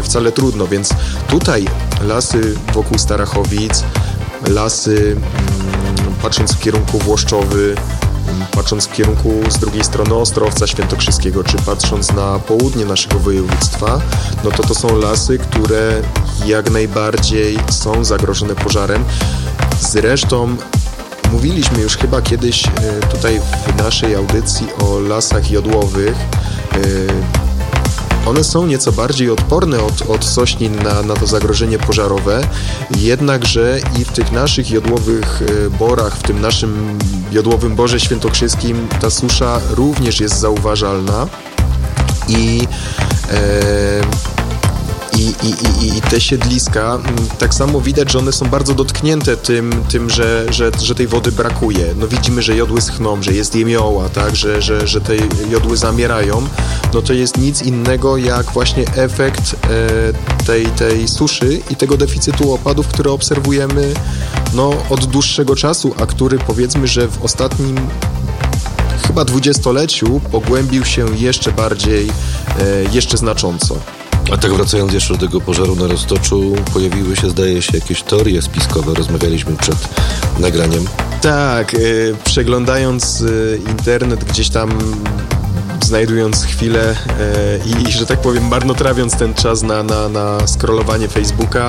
wcale trudno, więc tutaj lasy wokół Starachowic, lasy patrząc w kierunku Włoszczowy, patrząc w kierunku z drugiej strony Ostrowca Świętokrzyskiego, czy patrząc na południe naszego województwa, no to są lasy, które jak najbardziej są zagrożone pożarem. Zresztą mówiliśmy już chyba kiedyś tutaj w naszej audycji o lasach jodłowych. One są nieco bardziej odporne od sośnin na to zagrożenie pożarowe, jednakże i w tych naszych jodłowych borach, w tym naszym jodłowym borze świętokrzyskim ta susza również jest zauważalna i te siedliska, tak samo widać, że one są bardzo dotknięte tym że tej wody brakuje. No widzimy, że jodły schną, że jest jemioła, tak, że te jodły zamierają. No to jest nic innego jak właśnie efekt tej suszy i tego deficytu opadów, które obserwujemy no, od dłuższego czasu, a który powiedzmy, że w ostatnim chyba 20-leciu pogłębił się jeszcze bardziej, jeszcze znacząco. A tak wracając jeszcze do tego pożaru na Roztoczu, pojawiły się, zdaje się, jakieś teorie spiskowe. Rozmawialiśmy przed nagraniem. Tak, przeglądając internet gdzieś tam, znajdując chwilę i że tak powiem, marnotrawiąc ten czas na scrollowanie Facebooka,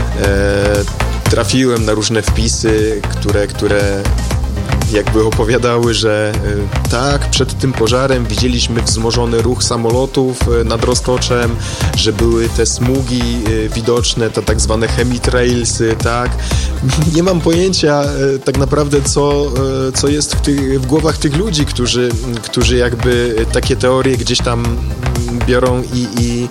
trafiłem na różne wpisy, które jakby opowiadały, że tak, przed tym pożarem widzieliśmy wzmożony ruch samolotów nad Roztoczem, że były te smugi widoczne, te tak zwane chemitrailsy, tak. Nie mam pojęcia tak naprawdę, co jest w głowach tych ludzi, którzy jakby takie teorie gdzieś tam biorą i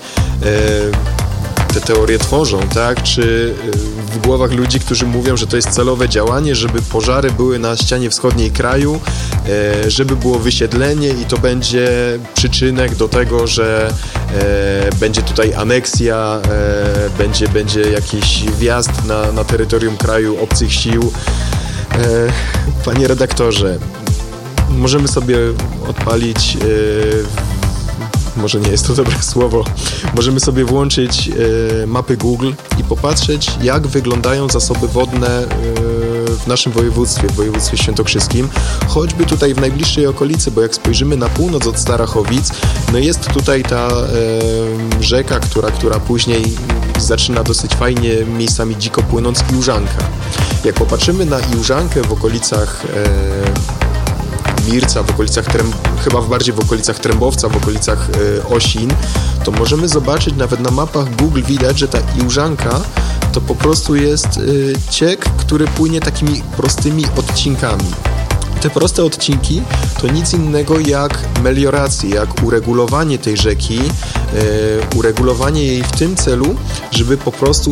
te teorie tworzą, tak? Czy w głowach ludzi, którzy mówią, że to jest celowe działanie, żeby pożary były na ścianie wschodniej kraju, żeby było wysiedlenie i to będzie przyczynek do tego, że będzie tutaj aneksja, będzie jakiś wjazd na terytorium kraju obcych sił. Panie redaktorze, możemy sobie odpalić może nie jest to dobre słowo, możemy sobie włączyć mapy Google i popatrzeć, jak wyglądają zasoby wodne w naszym województwie, w województwie świętokrzyskim, choćby tutaj w najbliższej okolicy, bo jak spojrzymy na północ od Starachowic, no jest tutaj ta rzeka, która później zaczyna dosyć fajnie miejscami dziko płynąc, Iłżanka. Jak popatrzymy na Iłżankę w okolicach Mirca, chyba bardziej w okolicach Trębowca, w okolicach Osin, to możemy zobaczyć, nawet na mapach Google widać, że ta Iłżanka to po prostu jest ciek, który płynie takimi prostymi odcinkami. Te proste odcinki to nic innego jak melioracje, jak uregulowanie tej rzeki, uregulowanie jej w tym celu, żeby po prostu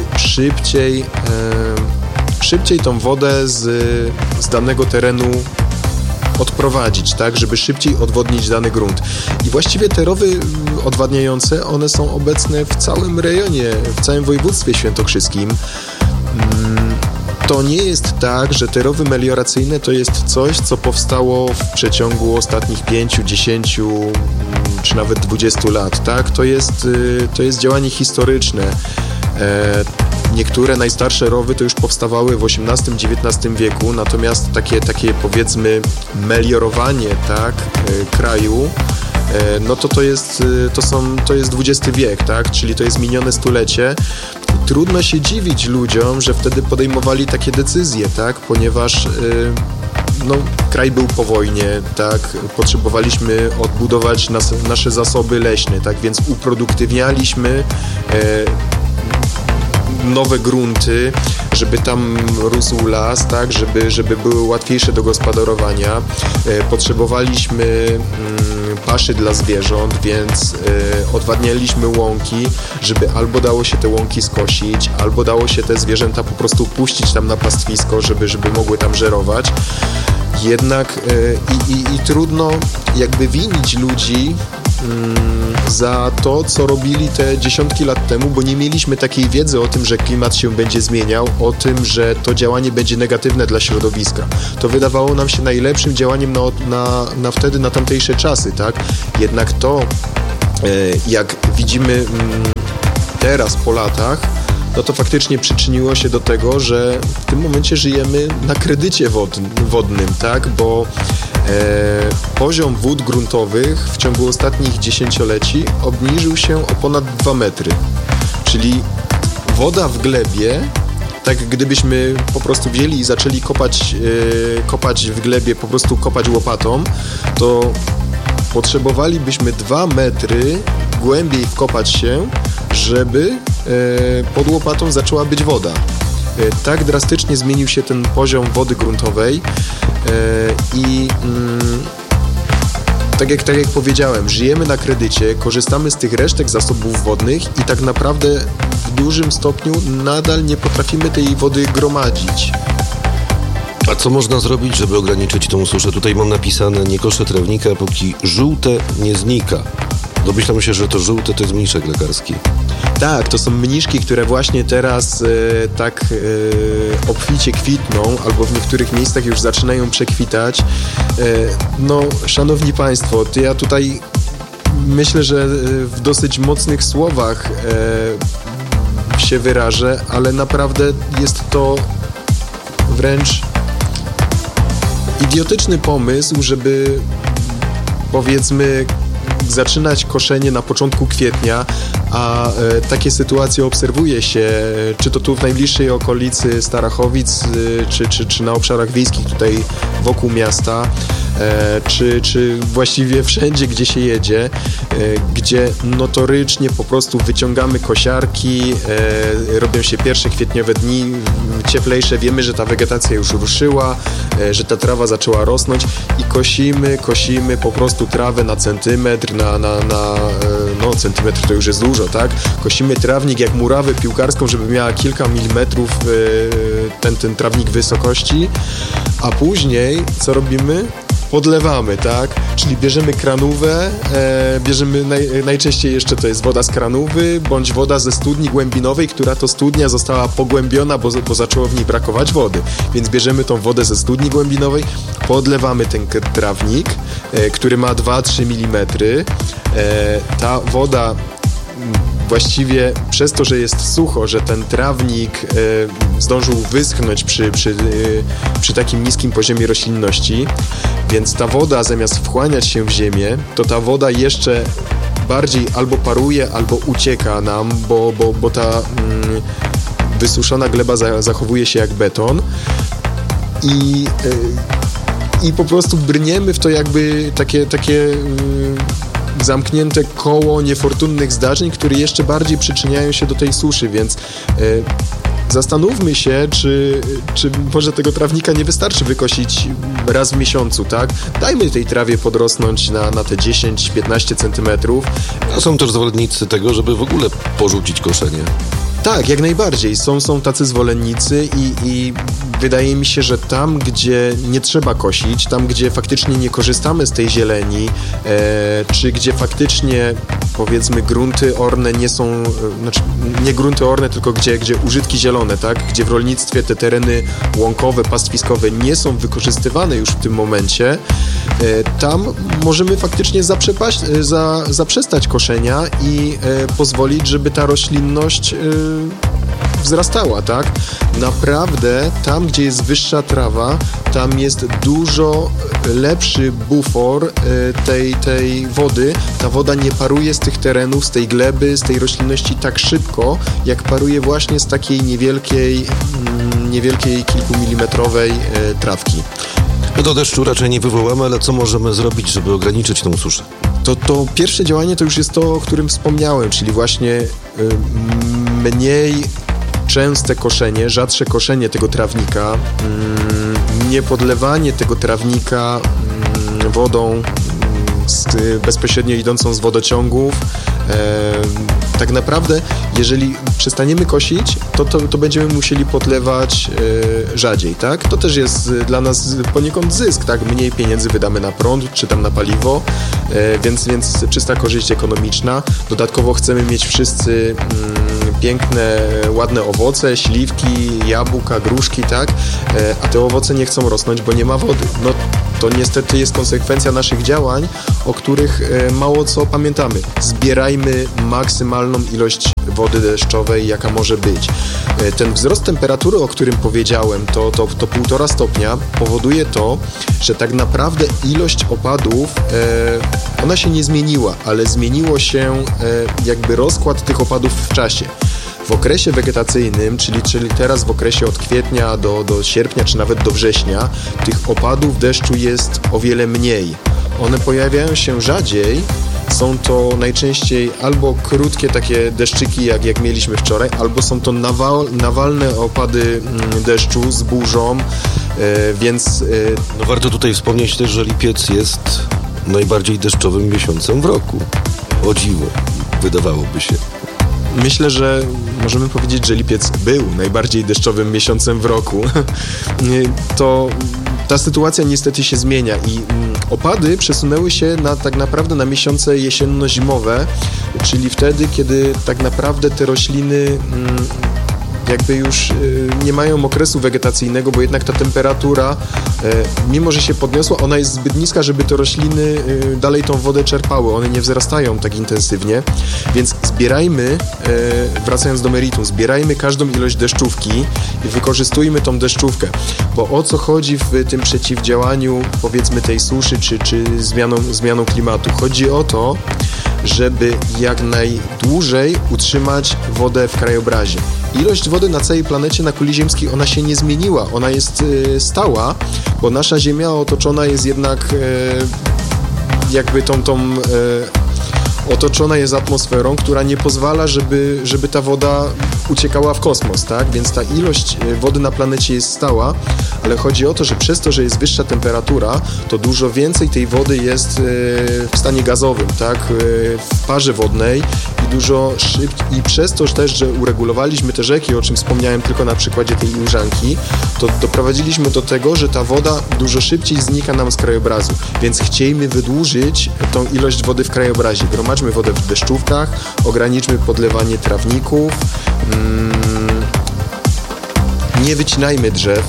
szybciej tą wodę z danego terenu odprowadzić, tak, żeby szybciej odwodnić dany grunt. I właściwie te rowy odwadniające, one są obecne w całym rejonie, w całym województwie świętokrzyskim. To nie jest tak, że te rowy melioracyjne to jest coś, co powstało w przeciągu ostatnich 5, 10 czy nawet 20 lat, tak? To jest działanie historyczne. Niektóre najstarsze rowy to już powstawały w XVIII-XIX wieku, natomiast takie powiedzmy meliorowanie, tak, kraju, no to jest XX wiek, tak, czyli to jest minione stulecie. Trudno się dziwić ludziom, że wtedy podejmowali takie decyzje, tak, ponieważ no, kraj był po wojnie, tak, potrzebowaliśmy odbudować nasze zasoby leśne, tak, więc uproduktywnialiśmy nowe grunty, żeby tam rósł las, tak, żeby były łatwiejsze do gospodarowania. Potrzebowaliśmy paszy dla zwierząt, więc odwadnialiśmy łąki, żeby albo dało się te łąki skosić, albo dało się te zwierzęta po prostu puścić tam na pastwisko, żeby mogły tam żerować. Jednak i trudno jakby winić ludzi za to, co robili te dziesiątki lat temu, bo nie mieliśmy takiej wiedzy o tym, że klimat się będzie zmieniał, o tym, że to działanie będzie negatywne dla środowiska. To wydawało nam się najlepszym działaniem wtedy, na tamtejsze czasy, tak? Jednak to, jak widzimy teraz po latach, no to faktycznie przyczyniło się do tego, że w tym momencie żyjemy na kredycie wodnym, tak? Bo poziom wód gruntowych w ciągu ostatnich dziesięcioleci obniżył się o ponad 2 metry. Czyli woda w glebie, tak gdybyśmy po prostu wzięli i zaczęli kopać w glebie, po prostu kopać łopatą, to potrzebowalibyśmy 2 metry głębiej wkopać się, żeby pod łopatą zaczęła być woda. Tak drastycznie zmienił się ten poziom wody gruntowej i tak jak powiedziałem, żyjemy na kredycie, korzystamy z tych resztek zasobów wodnych i tak naprawdę w dużym stopniu nadal nie potrafimy tej wody gromadzić. A co można zrobić, żeby ograniczyć tą suszę? Tutaj mam napisane: nie koszę trawnika, póki żółte nie znika. Domyślam się, że to żółte to jest mniszek lekarski. Tak, to są mniszki, które właśnie teraz obficie kwitną, albo w niektórych miejscach już zaczynają przekwitać. No, szanowni państwo, to ja tutaj myślę, że w dosyć mocnych słowach się wyrażę, ale naprawdę jest to wręcz idiotyczny pomysł, żeby powiedzmy zaczynać koszenie na początku kwietnia, a takie sytuacje obserwuje się, czy to tu w najbliższej okolicy Starachowic, czy na obszarach wiejskich tutaj wokół miasta, czy właściwie wszędzie, gdzie się jedzie, gdzie notorycznie po prostu wyciągamy kosiarki, robią się pierwsze kwietniowe dni, cieplejsze, wiemy, że ta wegetacja już ruszyła, że ta trawa zaczęła rosnąć i kosimy po prostu trawę na centymetr, no centymetr to już jest dużo, tak? Kosimy trawnik jak murawę piłkarską, żeby miała kilka milimetrów ten trawnik wysokości, a później co robimy? Podlewamy, tak? Czyli bierzemy kranówę, najczęściej jeszcze to jest woda z kranówy, bądź woda ze studni głębinowej, która to studnia została pogłębiona, bo zaczęło w niej brakować wody. Więc bierzemy tą wodę ze studni głębinowej, podlewamy ten trawnik, który ma 2-3 mm. Ta woda właściwie przez to, że jest sucho, że ten trawnik zdążył wyschnąć przy takim niskim poziomie roślinności, więc ta woda zamiast wchłaniać się w ziemię, to ta woda jeszcze bardziej albo paruje, albo ucieka nam, bo ta wysuszona gleba zachowuje się jak beton i po prostu brniemy w to jakby takie zamknięte koło niefortunnych zdarzeń, które jeszcze bardziej przyczyniają się do tej suszy, więc zastanówmy się, czy może tego trawnika nie wystarczy wykosić raz w miesiącu, tak? Dajmy tej trawie podrosnąć na te 10-15 centymetrów. A są też zwolennicy tego, żeby w ogóle porzucić koszenie. Tak, jak najbardziej. Są tacy zwolennicy i wydaje mi się, że tam, gdzie nie trzeba kosić, tam, gdzie faktycznie nie korzystamy z tej zieleni, czy gdzie faktycznie, powiedzmy, grunty orne nie są, znaczy nie grunty orne, tylko gdzie użytki zielone, tak? Gdzie w rolnictwie te tereny łąkowe, pastwiskowe nie są wykorzystywane już w tym momencie, tam możemy faktycznie zaprzestać koszenia i pozwolić, żeby ta roślinność wzrastała, tak? Naprawdę tam, gdzie jest wyższa trawa, tam jest dużo lepszy bufor tej wody. Ta woda nie paruje z tych terenów, z tej gleby, z tej roślinności tak szybko, jak paruje właśnie z takiej niewielkiej kilkumilimetrowej trawki. No do deszczu raczej nie wywołamy, ale co możemy zrobić, żeby ograniczyć tą suszę? To pierwsze działanie to już jest to, o którym wspomniałem, czyli właśnie mniej częste koszenie, rzadsze koszenie tego trawnika, nie podlewanie tego trawnika wodą bezpośrednio idącą z wodociągów. Tak naprawdę, jeżeli przestaniemy kosić, to będziemy musieli podlewać rzadziej, tak? To też jest dla nas poniekąd zysk, tak? Mniej pieniędzy wydamy na prąd, czy tam na paliwo, więc czysta korzyść ekonomiczna. Dodatkowo chcemy mieć wszyscy piękne, ładne owoce, śliwki, jabłka, gruszki, tak? A te owoce nie chcą rosnąć, bo nie ma wody. No To niestety jest konsekwencja naszych działań, o których mało co pamiętamy. Zbierajmy maksymalną ilość wody deszczowej, jaka może być. Ten wzrost temperatury, o którym powiedziałem, to 1,5 stopnia, powoduje to, że tak naprawdę ilość opadów, ona się nie zmieniła, ale zmieniło się jakby rozkład tych opadów w czasie. W okresie wegetacyjnym, czyli teraz w okresie od kwietnia do sierpnia, czy nawet do września, tych opadów deszczu jest o wiele mniej. One pojawiają się rzadziej, są to najczęściej albo krótkie takie deszczyki, jak mieliśmy wczoraj, albo są to nawalne opady deszczu z burzą, więc... No warto tutaj wspomnieć też, że lipiec jest najbardziej deszczowym miesiącem w roku. O dziwo, wydawałoby się. Myślę, że możemy powiedzieć, że lipiec był najbardziej deszczowym miesiącem w roku. Ta sytuacja niestety się zmienia i opady przesunęły się tak naprawdę na miesiące jesienno-zimowe, czyli wtedy, kiedy tak naprawdę te rośliny jakby już nie mają okresu wegetacyjnego, bo jednak ta temperatura, mimo że się podniosła, ona jest zbyt niska, żeby te rośliny dalej tą wodę czerpały. One nie wzrastają tak intensywnie, więc zbierajmy, wracając do meritum, zbierajmy każdą ilość deszczówki i wykorzystujmy tą deszczówkę, bo o co chodzi w tym przeciwdziałaniu, powiedzmy, tej suszy czy zmianą klimatu? Chodzi o to, żeby jak najdłużej utrzymać wodę w krajobrazie. Ilość wody na całej planecie, na kuli ziemskiej, ona się nie zmieniła. Ona jest stała, bo nasza Ziemia otoczona jest jednak jakby otoczona jest atmosferą, która nie pozwala, żeby ta woda uciekała w kosmos, tak? Więc ta ilość wody na planecie jest stała, ale chodzi o to, że przez to, że jest wyższa temperatura, to dużo więcej tej wody jest w stanie gazowym, tak? W parze wodnej i dużo szybciej. I przez to też, że uregulowaliśmy te rzeki, o czym wspomniałem tylko na przykładzie tej Łużanki, to doprowadziliśmy do tego, że ta woda dużo szybciej znika nam z krajobrazu. Więc chciejmy wydłużyć tą ilość wody w krajobrazie. Gromadźmy wodę w deszczówkach, ograniczmy podlewanie trawników, nie wycinajmy drzew.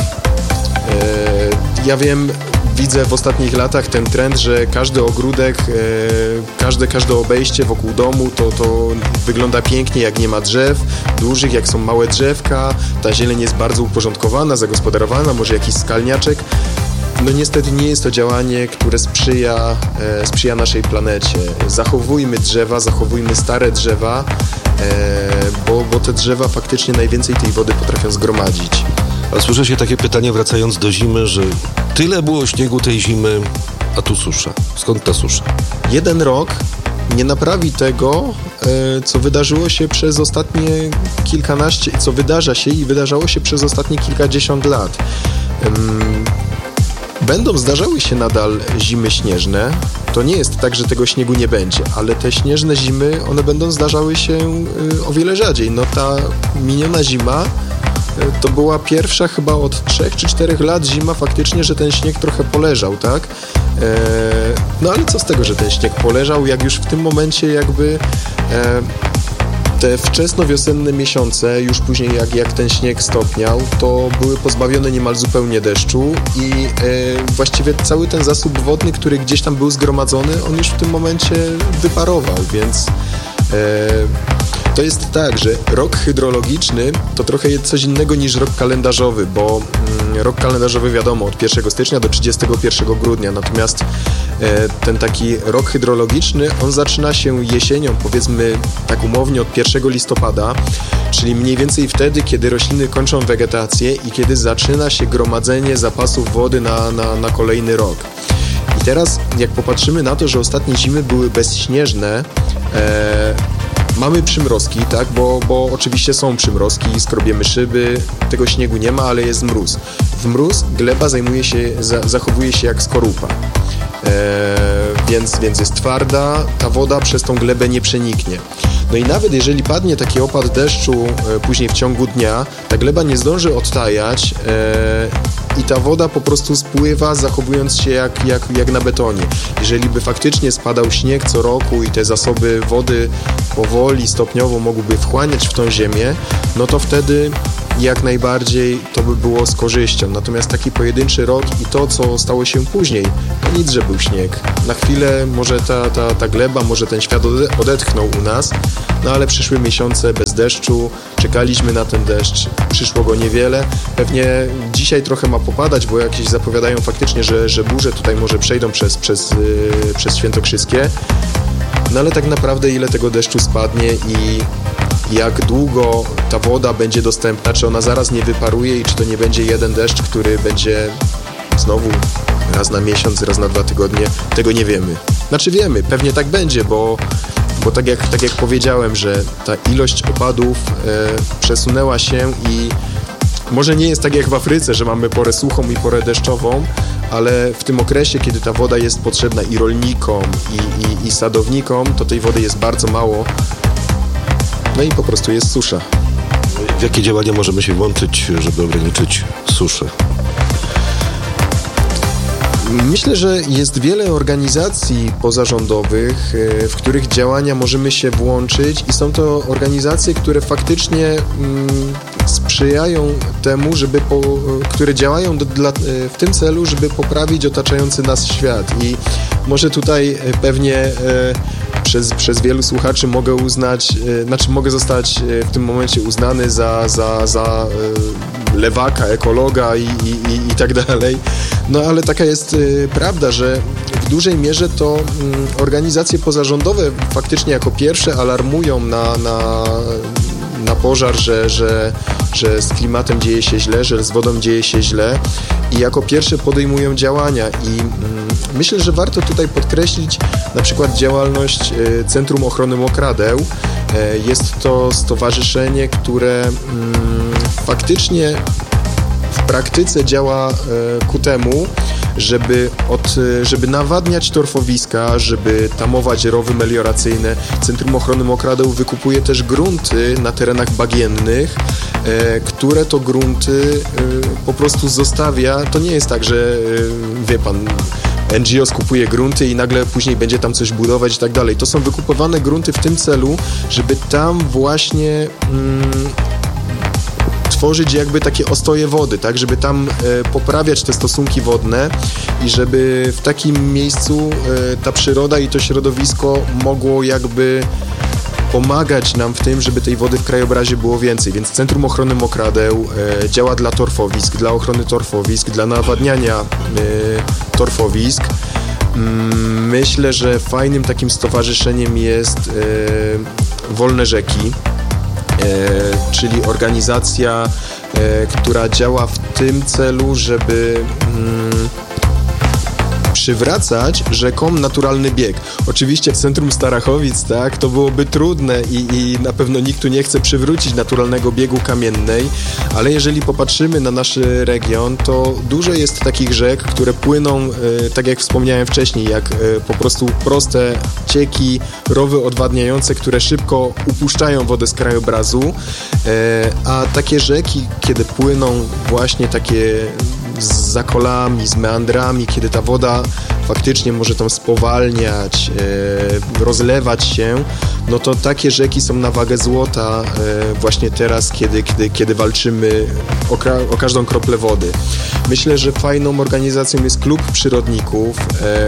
Ja wiem, widzę w ostatnich latach ten trend, że każdy ogródek, każde obejście wokół domu to wygląda pięknie, jak nie ma drzew dużych, jak są małe drzewka, ta zieleń jest bardzo uporządkowana, zagospodarowana, może jakiś skalniaczek. No niestety nie jest to działanie, które sprzyja naszej planecie. Zachowujmy drzewa, zachowujmy stare drzewa, bo te drzewa faktycznie najwięcej tej wody potrafią zgromadzić. A słyszę się takie pytanie, wracając do zimy, że tyle było śniegu tej zimy, a tu susza. Skąd ta susza? Jeden rok nie naprawi tego, co wydarzyło się przez ostatnie co wydarza się i wydarzało się przez ostatnie kilkadziesiąt lat. Będą zdarzały się nadal zimy śnieżne. To nie jest tak, że tego śniegu nie będzie, ale te śnieżne zimy, one będą zdarzały się o wiele rzadziej. No ta miniona zima to była pierwsza chyba od 3 czy 4 lat zima faktycznie, że ten śnieg trochę poleżał, tak? No ale co z tego, że ten śnieg poleżał, jak już w tym momencie jakby te wczesnowiosenne miesiące, już później jak ten śnieg stopniał, to były pozbawione niemal zupełnie deszczu i właściwie cały ten zasób wodny, który gdzieś tam był zgromadzony, on już w tym momencie wyparował, więc to jest tak, że rok hydrologiczny to trochę jest coś innego niż rok kalendarzowy, bo rok kalendarzowy wiadomo od 1 stycznia do 31 grudnia, natomiast ten taki rok hydrologiczny, on zaczyna się jesienią, powiedzmy tak umownie od 1 listopada, czyli mniej więcej wtedy, kiedy rośliny kończą wegetację i kiedy zaczyna się gromadzenie zapasów wody na kolejny rok. I teraz jak popatrzymy na to, że ostatnie zimy były bezśnieżne, mamy przymrozki, tak, bo oczywiście są przymrozki, skrobiemy szyby, tego śniegu nie ma, ale jest mróz. W mróz gleba zachowuje się jak skorupa, więc jest twarda, ta woda przez tą glebę nie przeniknie. No i nawet jeżeli padnie taki opad deszczu później w ciągu dnia, ta gleba nie zdąży odtajać i ta woda po prostu spływa, zachowując się jak na betonie. Jeżeli by faktycznie spadał śnieg co roku i te zasoby wody powoli, stopniowo mogłyby wchłaniać w tą ziemię, no to wtedy jak najbardziej to by było z korzyścią. Natomiast taki pojedynczy rok i to, co stało się później, to nic, że był śnieg. Na chwilę może ta gleba, może ten świat odetchnął u nas, no ale przyszły miesiące bez deszczu, czekaliśmy na ten deszcz, przyszło go niewiele. Pewnie dzisiaj trochę ma popadać, bo jakieś zapowiadają faktycznie, że burze tutaj może przejdą przez Świętokrzyskie. No ale tak naprawdę ile tego deszczu spadnie i jak długo ta woda będzie dostępna, czy ona zaraz nie wyparuje i czy to nie będzie jeden deszcz, który będzie znowu raz na miesiąc, raz na 2 tygodnie, tego nie wiemy. Znaczy wiemy, pewnie tak będzie, bo tak jak powiedziałem, że ta ilość opadów przesunęła się i może nie jest tak jak w Afryce, że mamy porę suchą i porę deszczową, ale w tym okresie, kiedy ta woda jest potrzebna i rolnikom, i sadownikom, to tej wody jest bardzo mało. No i po prostu jest susza. W jakie działania możemy się włączyć, żeby ograniczyć suszę? Myślę, że jest wiele organizacji pozarządowych, w których działania możemy się włączyć i są to organizacje, które faktycznie sprzyjają temu, które działają w tym celu, żeby poprawić otaczający nas świat. I może tutaj pewnie przez wielu słuchaczy mogę zostać w tym momencie uznany za lewaka, ekologa i tak dalej. No ale taka jest prawda, że w dużej mierze to organizacje pozarządowe faktycznie jako pierwsze alarmują na pożar, że z klimatem dzieje się źle, że z wodą dzieje się źle i jako pierwsze podejmują działania i myślę, że warto tutaj podkreślić na przykład działalność Centrum Ochrony Mokradeł. Jest to stowarzyszenie, które faktycznie w praktyce działa ku temu, żeby nawadniać torfowiska, żeby tamować rowy melioracyjne. Centrum Ochrony Mokradeł wykupuje też grunty na terenach bagiennych, które to grunty po prostu zostawia. To nie jest tak, że wie pan, NGO skupuje grunty i nagle później będzie tam coś budować i tak dalej. To są wykupowane grunty w tym celu, żeby tam właśnie tworzyć jakby takie ostoje wody, tak, żeby tam poprawiać te stosunki wodne i żeby w takim miejscu ta przyroda i to środowisko mogło jakby pomagać nam w tym, żeby tej wody w krajobrazie było więcej. Więc Centrum Ochrony Mokradeł działa dla torfowisk, dla ochrony torfowisk, dla nawadniania torfowisk. Myślę, że fajnym takim stowarzyszeniem jest Wolne Rzeki, czyli organizacja, która działa w tym celu, żeby przywracać rzekom naturalny bieg. Oczywiście w centrum Starachowic, tak, to byłoby trudne i na pewno nikt tu nie chce przywrócić naturalnego biegu Kamiennej, ale jeżeli popatrzymy na nasz region, to dużo jest takich rzek, które płyną, tak jak wspomniałem wcześniej, jak po prostu proste cieki, rowy odwadniające, które szybko upuszczają wodę z krajobrazu, a takie rzeki, kiedy płyną właśnie takie z zakolami, z meandrami, kiedy ta woda faktycznie może tam spowalniać, rozlewać się, no to takie rzeki są na wagę złota właśnie teraz, kiedy walczymy o każdą kroplę wody. Myślę, że fajną organizacją jest Klub Przyrodników,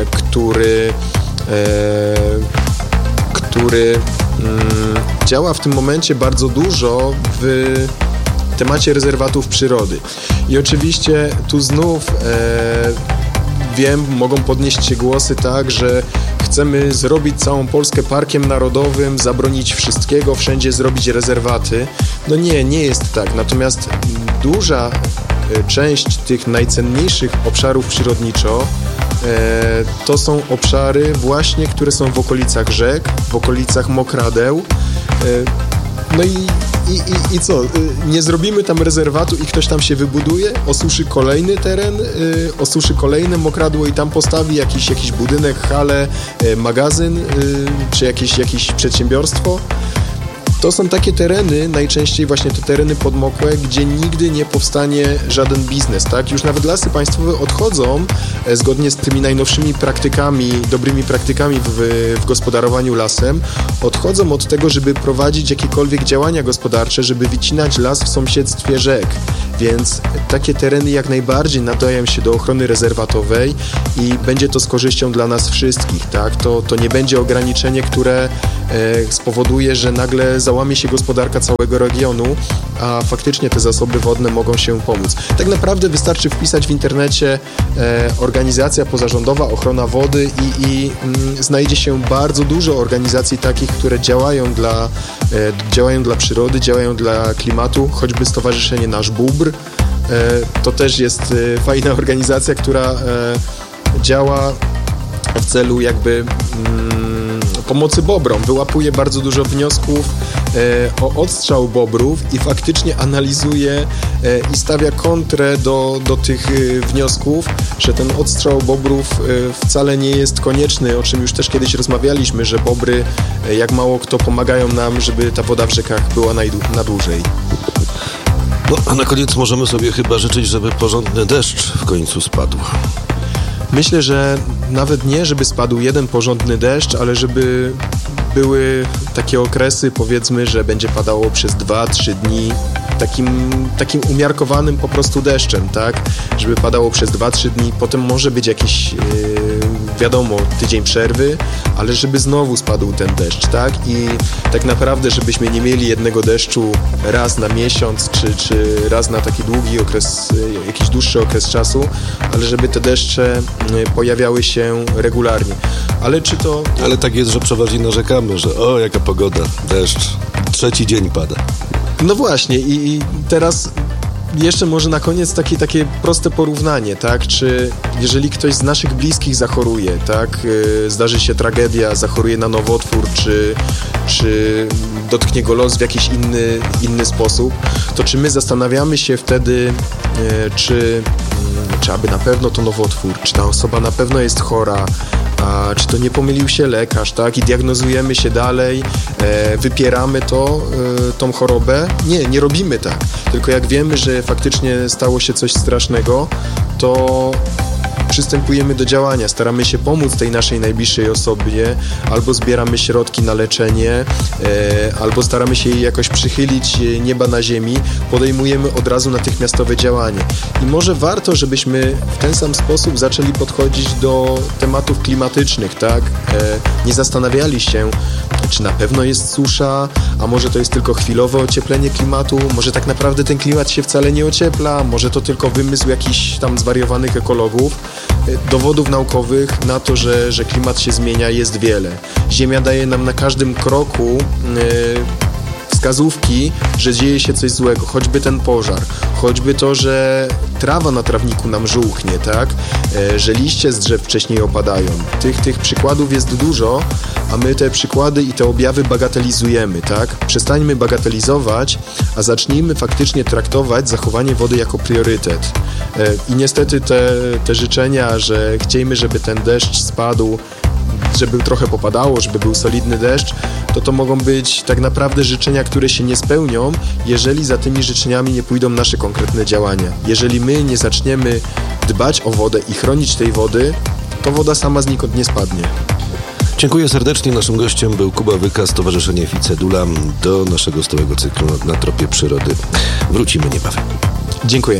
który działa w tym momencie bardzo dużo w temacie rezerwatów przyrody. I oczywiście tu znów wiem, mogą podnieść się głosy tak, że chcemy zrobić całą Polskę parkiem narodowym, zabronić wszystkiego, wszędzie zrobić rezerwaty. No nie jest tak. Natomiast duża część tych najcenniejszych obszarów przyrodniczo to są obszary właśnie, które są w okolicach rzek, w okolicach mokradeł. No i co? Nie zrobimy tam rezerwatu i ktoś tam się wybuduje, osuszy kolejny teren, osuszy kolejne mokradło i tam postawi jakiś budynek, halę, magazyn czy jakieś przedsiębiorstwo. To są takie tereny, najczęściej właśnie te tereny podmokłe, gdzie nigdy nie powstanie żaden biznes, tak? Już nawet Lasy Państwowe odchodzą, zgodnie z tymi najnowszymi praktykami, dobrymi praktykami w gospodarowaniu lasem, odchodzą od tego, żeby prowadzić jakiekolwiek działania gospodarcze, żeby wycinać las w sąsiedztwie rzek. Więc takie tereny jak najbardziej nadają się do ochrony rezerwatowej i będzie to z korzyścią dla nas wszystkich, tak? To nie będzie ograniczenie, które spowoduje, że nagle załamie się gospodarka całego regionu, a faktycznie te zasoby wodne mogą się pomóc. Tak naprawdę wystarczy wpisać w internecie organizacja pozarządowa ochrona wody i znajdzie się bardzo dużo organizacji takich, które działają dla przyrody, działają dla klimatu, choćby Stowarzyszenie Nasz Bóbr. To też jest fajna organizacja, która działa w celu jakby pomocy bobrom. Wyłapuje bardzo dużo wniosków o odstrzał bobrów i faktycznie analizuje i stawia kontrę do tych wniosków, że ten odstrzał bobrów wcale nie jest konieczny, o czym już też kiedyś rozmawialiśmy, że bobry jak mało kto pomagają nam, żeby ta woda w rzekach była na dłużej. No, a na koniec możemy sobie chyba życzyć, żeby porządny deszcz w końcu spadł. Myślę, że nawet nie, żeby spadł jeden porządny deszcz, ale żeby były takie okresy, powiedzmy, że będzie padało przez 2-3 dni takim umiarkowanym po prostu deszczem, tak? Żeby padało przez 2-3 dni, potem może być jakiś, wiadomo, tydzień przerwy, ale żeby znowu spadł ten deszcz, tak? I tak naprawdę, żebyśmy nie mieli jednego deszczu raz na miesiąc, czy raz na taki długi okres, jakiś dłuższy okres czasu, ale żeby te deszcze pojawiały się regularnie. Ale tak jest, że przeważnie narzekamy, że jaka pogoda, deszcz, 3. dzień pada. No właśnie i teraz jeszcze może na koniec takie proste porównanie, tak? Czy jeżeli ktoś z naszych bliskich zachoruje, tak? Zdarzy się tragedia, zachoruje na nowotwór, czy dotknie go los w jakiś inny sposób, to czy my zastanawiamy się wtedy, czy aby na pewno to nowotwór, czy ta osoba na pewno jest chora, a czy to nie pomylił się lekarz, tak? I diagnozujemy się dalej, wypieramy tą chorobę. Nie robimy tak. Tylko jak wiemy, że faktycznie stało się coś strasznego, to przystępujemy do działania, staramy się pomóc tej naszej najbliższej osobie, albo zbieramy środki na leczenie, albo staramy się jej jakoś przychylić nieba na ziemi, podejmujemy od razu natychmiastowe działanie. I może warto, żebyśmy w ten sam sposób zaczęli podchodzić do tematów klimatycznych, tak? Nie zastanawiali się, czy na pewno jest susza, a może to jest tylko chwilowe ocieplenie klimatu, może tak naprawdę ten klimat się wcale nie ociepla, może to tylko wymysł jakichś tam zwariowanych ekologów. Dowodów naukowych na to, że klimat się zmienia, jest wiele. Ziemia daje nam na każdym kroku wskazówki, że dzieje się coś złego, choćby ten pożar, choćby to, że trawa na trawniku nam żółknie, tak? Że liście z drzew wcześniej opadają. Tych przykładów jest dużo, a my te przykłady i te objawy bagatelizujemy, tak? Przestańmy bagatelizować, a zacznijmy faktycznie traktować zachowanie wody jako priorytet. I niestety te życzenia, że chciejmy, żeby ten deszcz spadł, żeby trochę popadało, żeby był solidny deszcz, to mogą być tak naprawdę życzenia, które się nie spełnią, jeżeli za tymi życzeniami nie pójdą nasze konkretne działania. Jeżeli my nie zaczniemy dbać o wodę i chronić tej wody, to woda sama znikąd nie spadnie. Dziękuję serdecznie. Naszym gościem był Kuba Wyka, Stowarzyszenie Ficedula. Do naszego stałego cyklu na tropie przyrody wrócimy niebawem. Dziękuję.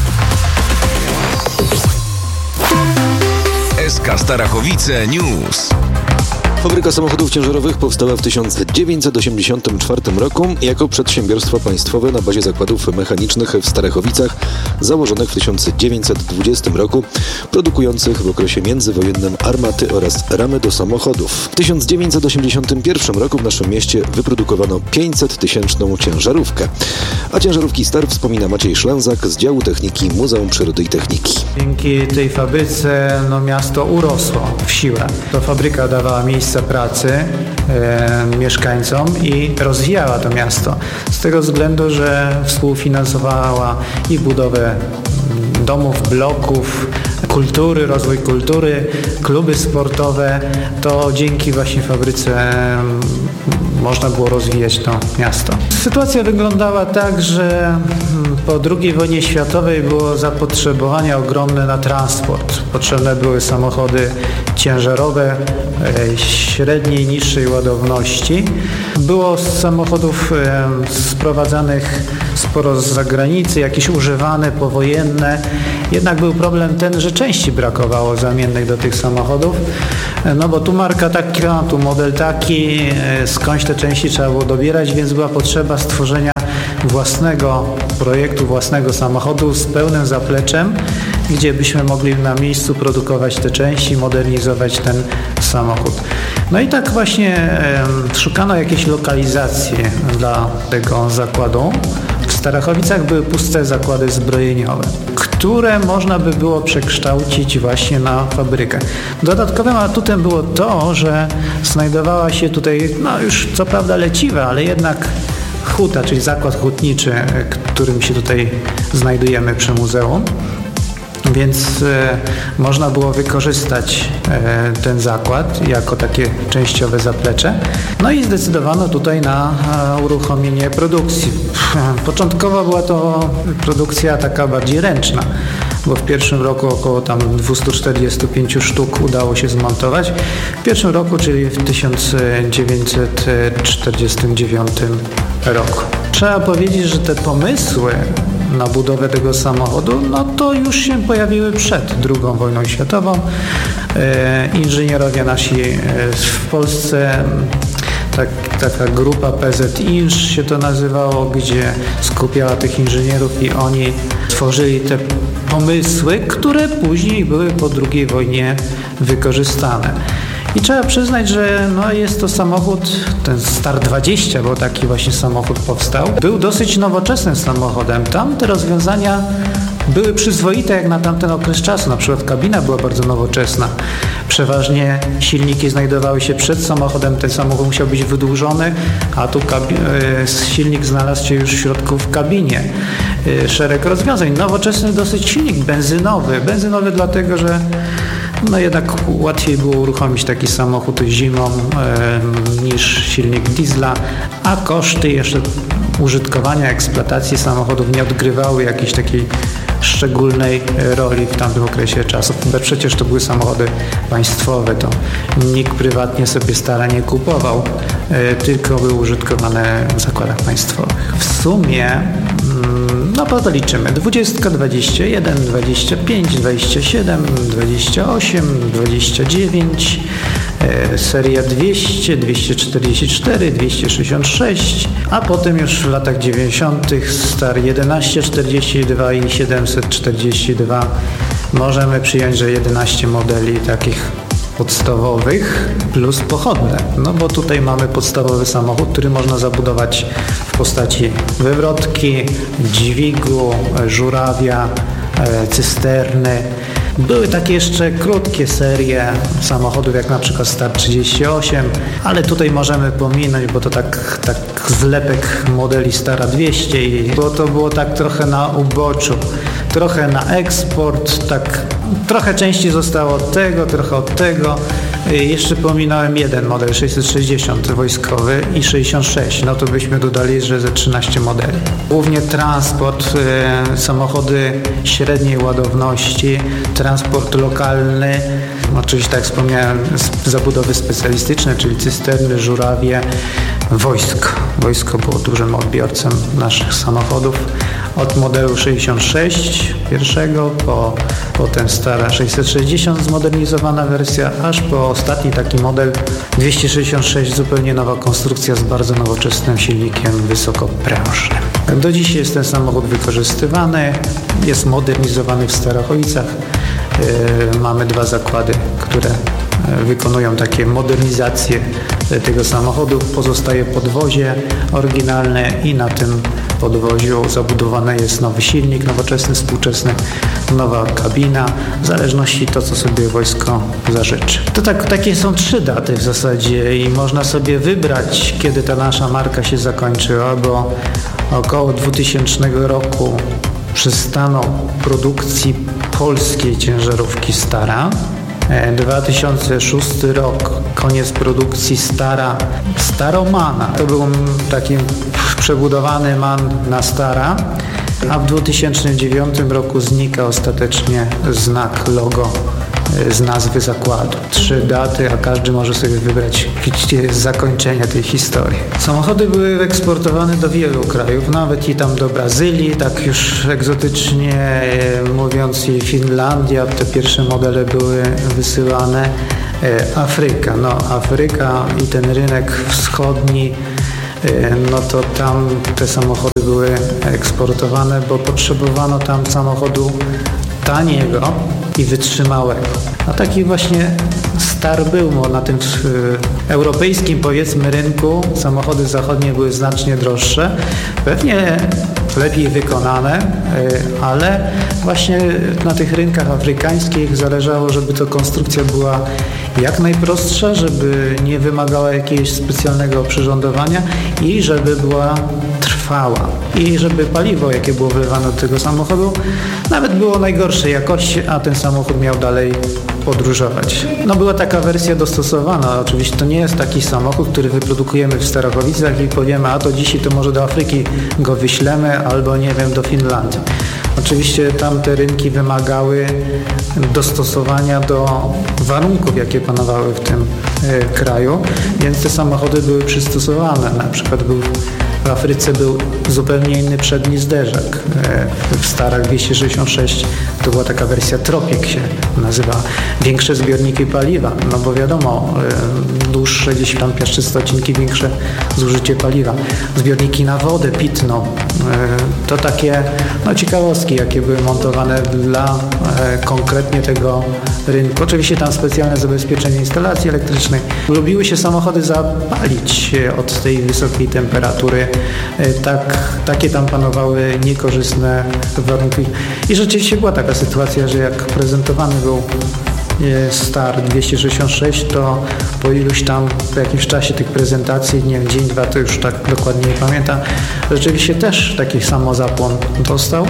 SK Starachowice News. Fabryka samochodów ciężarowych powstała w 1984 roku jako przedsiębiorstwo państwowe na bazie zakładów mechanicznych w Starachowicach, założonych w 1920 roku, produkujących w okresie międzywojennym armaty oraz ramy do samochodów. W 1981 roku w naszym mieście wyprodukowano 500-tysięczną ciężarówkę. A ciężarówki Star wspomina Maciej Szlanzak z działu techniki Muzeum Przyrody i Techniki. Dzięki tej fabryce miasto urosło w siłę. To fabryka dawała miejsce pracy mieszkańcom i rozwijała to miasto. Z tego względu, że współfinansowała i budowę domów, bloków, kultury, rozwój kultury, kluby sportowe. To dzięki właśnie fabryce można było rozwijać to miasto. Sytuacja wyglądała tak, że po II wojnie światowej było zapotrzebowanie ogromne na transport. Potrzebne były samochody ciężarowe średniej, niższej ładowności. Było z samochodów sprowadzanych sporo z zagranicy, jakieś używane, powojenne. Jednak był problem ten, że części brakowało zamiennych do tych samochodów. No bo tu marka taka, tu model taki, skądś te części trzeba było dobierać, więc była potrzeba stworzenia własnego projektu, własnego samochodu z pełnym zapleczem, gdzie byśmy mogli na miejscu produkować te części, modernizować ten samochód. No i tak właśnie szukano jakiejś lokalizacji dla tego zakładu. W Starachowicach były puste zakłady zbrojeniowe, które można by było przekształcić właśnie na fabrykę. Dodatkowym atutem było to, że znajdowała się tutaj, no już co prawda leciwa, ale jednak huta, czyli zakład hutniczy, którym się tutaj znajdujemy przy muzeum. Więc można było wykorzystać ten zakład jako takie częściowe zaplecze. No i zdecydowano tutaj na uruchomienie produkcji. Początkowo była to produkcja taka bardziej ręczna, bo w pierwszym roku około tam 245 sztuk udało się zmontować. W pierwszym roku, czyli w 1949 roku. Trzeba powiedzieć, że te pomysły na budowę tego samochodu, no to już się pojawiły przed II wojną światową. Inżynierowie nasi w Polsce, taka grupa PZ-Inż się to nazywało, gdzie skupiała tych inżynierów i oni tworzyli te pomysły, które później były po II wojnie wykorzystane. I trzeba przyznać, że no jest to samochód, ten Star 20, bo taki właśnie samochód powstał, był dosyć nowoczesnym samochodem. Tam te rozwiązania były przyzwoite jak na tamten okres czasu. Na przykład kabina była bardzo nowoczesna. Przeważnie silniki znajdowały się przed samochodem, ten samochód musiał być wydłużony, a tu silnik znalazł się już w środku w kabinie. Szereg rozwiązań. Nowoczesny dosyć silnik benzynowy. Benzynowy dlatego, że no jednak łatwiej było uruchomić taki samochód zimą niż silnik diesla, a koszty jeszcze użytkowania, eksploatacji samochodów nie odgrywały jakiejś takiej szczególnej roli w tamtym okresie czasu. Przecież to były samochody państwowe, to nikt prywatnie sobie Stara nie kupował, tylko były użytkowane w zakładach państwowych. W sumie, no po to liczymy, 20, 21, 25, 27, 28, 29, seria 200, 244, 266, a potem już w latach 90. Star 1142 i 742. Możemy przyjąć, że 11 modeli takich podstawowych plus pochodne. No bo tutaj mamy podstawowy samochód, który można zabudować w postaci wywrotki, dźwigu, żurawia, cysterny. Były takie jeszcze krótkie serie samochodów, jak na przykład Star 38, ale tutaj możemy pominąć, bo to tak zlepek modeli Stara 200, bo to było tak trochę na uboczu, trochę na eksport, tak trochę części zostało od tego, trochę od tego. Jeszcze pominąłem jeden model 660 wojskowy i 66, no to byśmy dodali, że ze 13 modeli. Głównie transport, samochody średniej ładowności, transport lokalny, oczywiście tak jak wspomniałem, zabudowy specjalistyczne, czyli cysterny, żurawie, wojsko. Wojsko było dużym odbiorcą naszych samochodów. Od modelu 66 pierwszego po ten Stara 660 zmodernizowana wersja, aż po ostatni taki model 266, zupełnie nowa konstrukcja z bardzo nowoczesnym silnikiem wysokoprężnym. Do dziś jest ten samochód wykorzystywany, jest modernizowany w Starachowicach. Mamy 2 zakłady, które wykonują takie modernizacje tego samochodu. Pozostaje podwozie oryginalne i na tym podwoziu zabudowany jest nowy silnik, nowoczesny, współczesny, nowa kabina, w zależności to, co sobie wojsko zażyczy. To takie są 3 daty w zasadzie i można sobie wybrać, kiedy ta nasza marka się zakończyła, bo około 2000 roku przystano produkcji polskiej ciężarówki Stara. 2006 rok, koniec produkcji Staromana. To był taki przebudowany MAN na Stara, a w 2009 roku znika ostatecznie znak, logo z nazwy zakładu. 3 daty, a każdy może sobie wybrać, gdzie jest zakończenie tej historii. Samochody były eksportowane do wielu krajów, nawet i tam do Brazylii, tak już egzotycznie mówiąc, i Finlandia. Te pierwsze modele były wysyłane. Afryka. Afryka i ten rynek wschodni, no to tam te samochody były eksportowane, bo potrzebowano tam samochodu taniego i wytrzymałego. A taki właśnie Star był, bo na tym europejskim, powiedzmy, rynku samochody zachodnie były znacznie droższe, pewnie lepiej wykonane, ale właśnie na tych rynkach afrykańskich zależało, żeby to konstrukcja była jak najprostsza, żeby nie wymagała jakiegoś specjalnego oprzyrządowania i żeby była trwała. I żeby paliwo, jakie było wlewane do tego samochodu, nawet było najgorszej jakości, a ten samochód miał dalej podróżować. No była taka wersja dostosowana. Oczywiście to nie jest taki samochód, który wyprodukujemy w Starachowicach i powiemy, a to dzisiaj to może do Afryki go wyślemy, albo nie wiem, do Finlandii. Oczywiście tamte rynki wymagały dostosowania do warunków, jakie panowały w tym kraju, więc te samochody były przystosowane. Na przykład w Afryce był zupełnie inny przedni zderzak. W Starach 266 to była taka wersja Tropic się nazywa. Większe zbiorniki paliwa, no bo wiadomo, dłuższe, gdzieś tam piaszczyste odcinki, większe zużycie paliwa. Zbiorniki na wodę pitną. To takie ciekawostki, jakie były montowane dla konkretnie tego rynku. Oczywiście tam specjalne zabezpieczenie instalacji elektrycznej. Lubiły się samochody zapalić od tej wysokiej temperatury. Takie tam panowały niekorzystne warunki. I rzeczywiście była taka sytuacja, że jak prezentowany był Star 266, to po jakimś czasie tych prezentacji, nie wiem, dzień, dwa, to już tak dokładnie nie pamiętam, rzeczywiście też taki samozapłon dostał.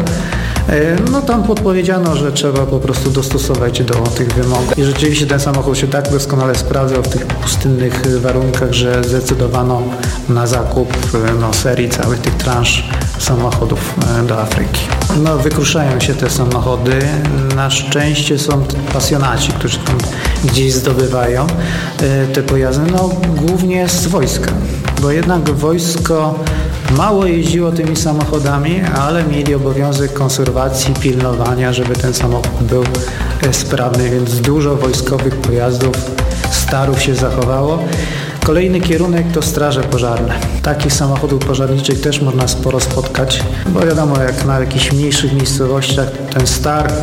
No tam podpowiedziano, że trzeba po prostu dostosować do tych wymogów. I rzeczywiście ten samochód się tak doskonale sprawdzał w tych pustynnych warunkach, że zdecydowano na zakup serii całych tych transz samochodów do Afryki. Wykruszają się te samochody. Na szczęście są pasjonaci, którzy tam gdzieś zdobywają te pojazdy, głównie z wojska, bo jednak wojsko mało jeździło tymi samochodami, ale mieli obowiązek konserwacji, pilnowania, żeby ten samochód był sprawny, więc dużo wojskowych pojazdów, Starów się zachowało. Kolejny kierunek to straże pożarne. Takich samochodów pożarniczych też można sporo spotkać, bo wiadomo, jak na jakichś mniejszych miejscowościach ten Star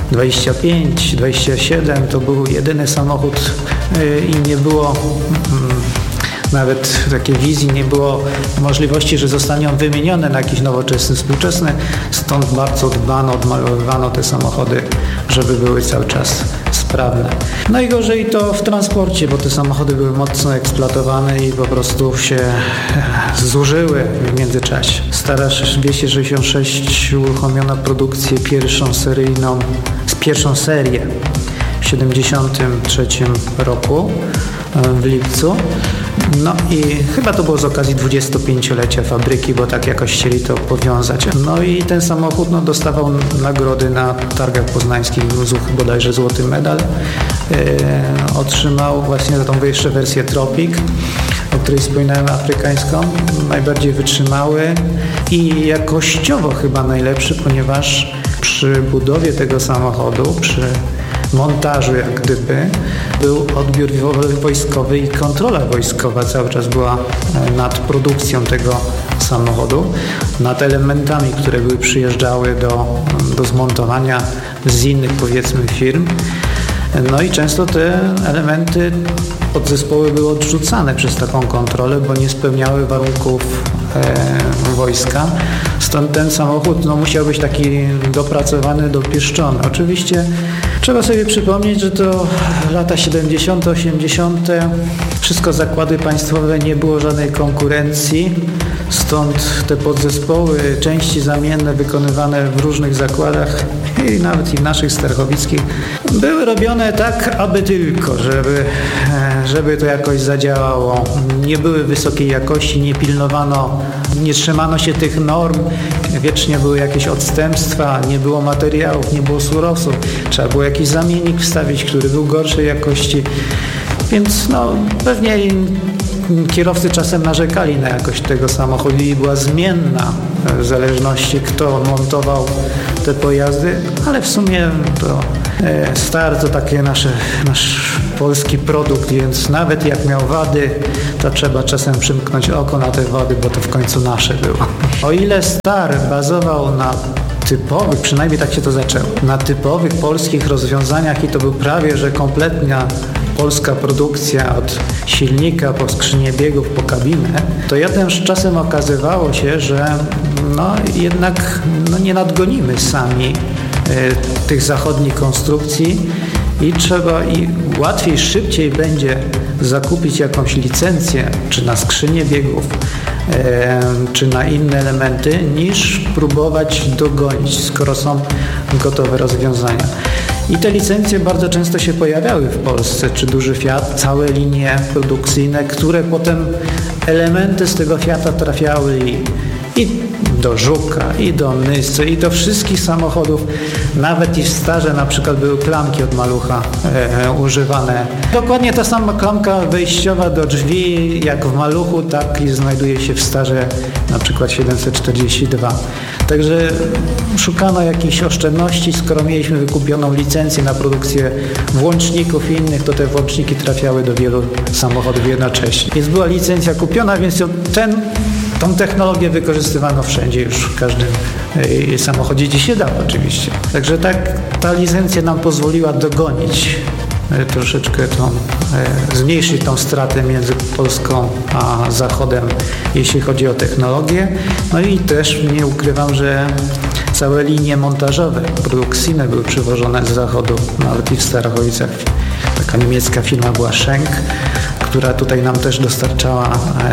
25, 27 to był jedyny samochód i nie było nawet takiej wizji, nie było możliwości, że zostanie on wymieniony na jakiś nowoczesny, współczesny. Stąd bardzo dbano, odmalowywano te samochody, żeby były cały czas sprawne. Najgorzej to w transporcie, bo te samochody były mocno eksploatowane i po prostu się zużyły w międzyczasie. Stara 266 uruchomiono produkcję pierwszą serię w 1973 roku w lipcu. I chyba to było z okazji 25-lecia fabryki, bo tak jakoś chcieli to powiązać. I ten samochód dostawał nagrody na targach poznańskich, bodajże złoty medal. Otrzymał właśnie za tą jeszcze wersję Tropic, o której wspominałem, afrykańską, najbardziej wytrzymały i jakościowo chyba najlepszy, ponieważ przy budowie tego samochodu, przy montażu jak gdyby, był odbiór wojskowy i kontrola wojskowa cały czas była nad produkcją tego samochodu, nad elementami, które były przyjeżdżały do zmontowania z innych, powiedzmy, firm. I często te elementy, podzespoły były odrzucane przez taką kontrolę, bo nie spełniały warunków wojska. Stąd ten samochód musiał być taki dopracowany, dopieszczony. Oczywiście trzeba sobie przypomnieć, że to lata 70., 80., wszystko zakłady państwowe, nie było żadnej konkurencji. Stąd te podzespoły, części zamienne wykonywane w różnych zakładach i nawet i w naszych starachowickich były robione tak, aby tylko, żeby to jakoś zadziałało. Nie były wysokiej jakości, nie pilnowano, nie trzymano się tych norm, wiecznie były jakieś odstępstwa, nie było materiałów, nie było surowców. Trzeba było jakiś zamiennik wstawić, który był gorszej jakości. Więc pewnie kierowcy czasem narzekali na jakość tego samochodu i była zmienna w zależności kto montował te pojazdy, ale w sumie to Star to takie nasz polski produkt, więc nawet jak miał wady, to trzeba czasem przymknąć oko na te wady, bo to w końcu nasze było. O ile Star bazował na typowych, przynajmniej tak się to zaczęło, na typowych polskich rozwiązaniach i to był prawie, że kompletna polska produkcja od silnika po skrzynię biegów, po kabinę, to z czasem okazywało się, że jednak nie nadgonimy sami tych zachodnich konstrukcji i łatwiej, szybciej będzie zakupić jakąś licencję, czy na skrzynię biegów, czy na inne elementy, niż próbować dogonić, skoro są gotowe rozwiązania. I te licencje bardzo często się pojawiały w Polsce, czy duży Fiat, całe linie produkcyjne, które potem elementy z tego Fiata trafiały i do Żuka, i do Nysy, i do wszystkich samochodów. Nawet i w Starze na przykład były klamki od malucha używane. Dokładnie ta sama klamka wejściowa do drzwi, jak w maluchu, tak i znajduje się w Starze na przykład 742. Także szukano jakichś oszczędności, skoro mieliśmy wykupioną licencję na produkcję włączników i innych, to te włączniki trafiały do wielu samochodów jednocześnie. Więc była licencja kupiona, więc tą technologię wykorzystywano wszędzie, już w każdym samochodzie, gdzie się dało oczywiście. Także ta licencja nam pozwoliła dogonić troszeczkę zmniejszyć tą stratę między Polską a Zachodem, jeśli chodzi o technologię. I też nie ukrywam, że całe linie montażowe, produkcyjne były przywożone z Zachodu, nawet i w Starachowicach. Taka niemiecka firma była Schenk, która tutaj nam też dostarczała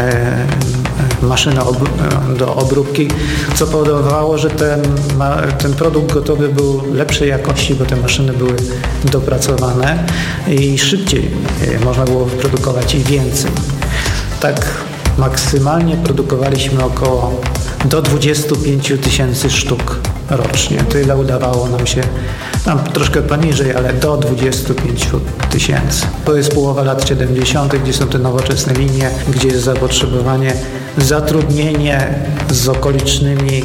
maszynę do obróbki, co powodowało, że ten produkt gotowy był lepszej jakości, bo te maszyny były dopracowane i szybciej można było wyprodukować i więcej. Tak maksymalnie produkowaliśmy około do 25 000 sztuk rocznie. Tyle udawało nam się, tam troszkę poniżej, ale do 25 000. To jest połowa lat 70., gdzie są te nowoczesne linie, gdzie jest zapotrzebowanie, zatrudnienie z okolicznymi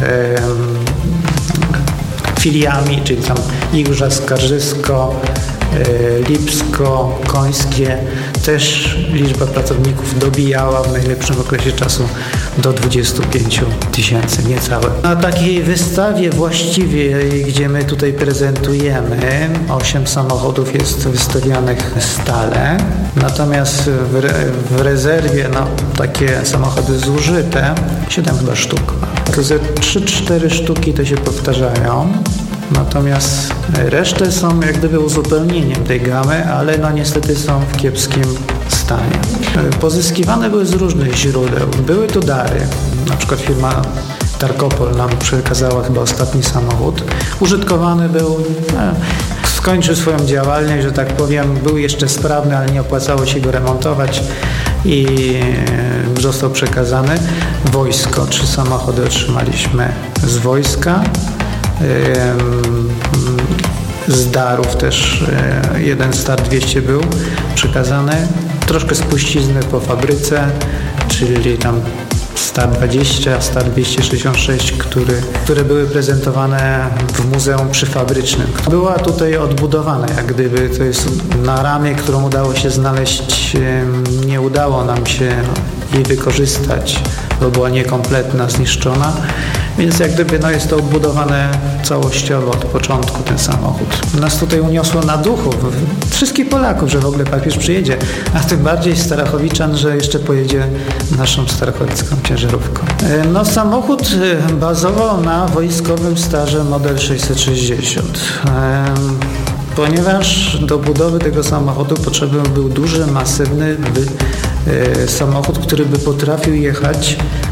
filiami, czyli tam Igrza, Skarżysko, Lipsko, Końskie. Też liczba pracowników dobijała w najlepszym okresie czasu do 25 000, niecałe. Na takiej wystawie właściwie, gdzie my tutaj prezentujemy, 8 samochodów jest wystawianych stale, natomiast w rezerwie takie samochody zużyte, 7 chyba sztuk. To ze 3-4 sztuki to się powtarzają. Natomiast resztę są jak gdyby uzupełnieniem tej gamy, ale niestety są w kiepskim stanie. Pozyskiwane były z różnych źródeł. Były to dary. Na przykład firma Tarkopol nam przekazała chyba ostatni samochód. Użytkowany był, skończył swoją działalność, że tak powiem, był jeszcze sprawny, ale nie opłacało się go remontować i został przekazany. Wojsko, 3 samochody otrzymaliśmy z wojska. Z darów też jeden Star 200 był przekazany. Troszkę spuścizny po fabryce, czyli tam Star 20, Star 266, które były prezentowane w muzeum przyfabrycznym. Była tutaj odbudowana, jak gdyby to jest na ramie, którą udało się znaleźć, nie udało nam się jej wykorzystać, bo była niekompletna, zniszczona. Więc jak gdyby jest to odbudowane całościowo od początku ten samochód. Nas tutaj uniosło na duchu, wszystkich Polaków, że w ogóle papież przyjedzie, a tym bardziej Starachowiczan, że jeszcze pojedzie naszą starachowicką ciężarówką. Samochód bazował na wojskowym Starze model 660. Ponieważ do budowy tego samochodu potrzebny był duży, masywny samochód, który by potrafił jechać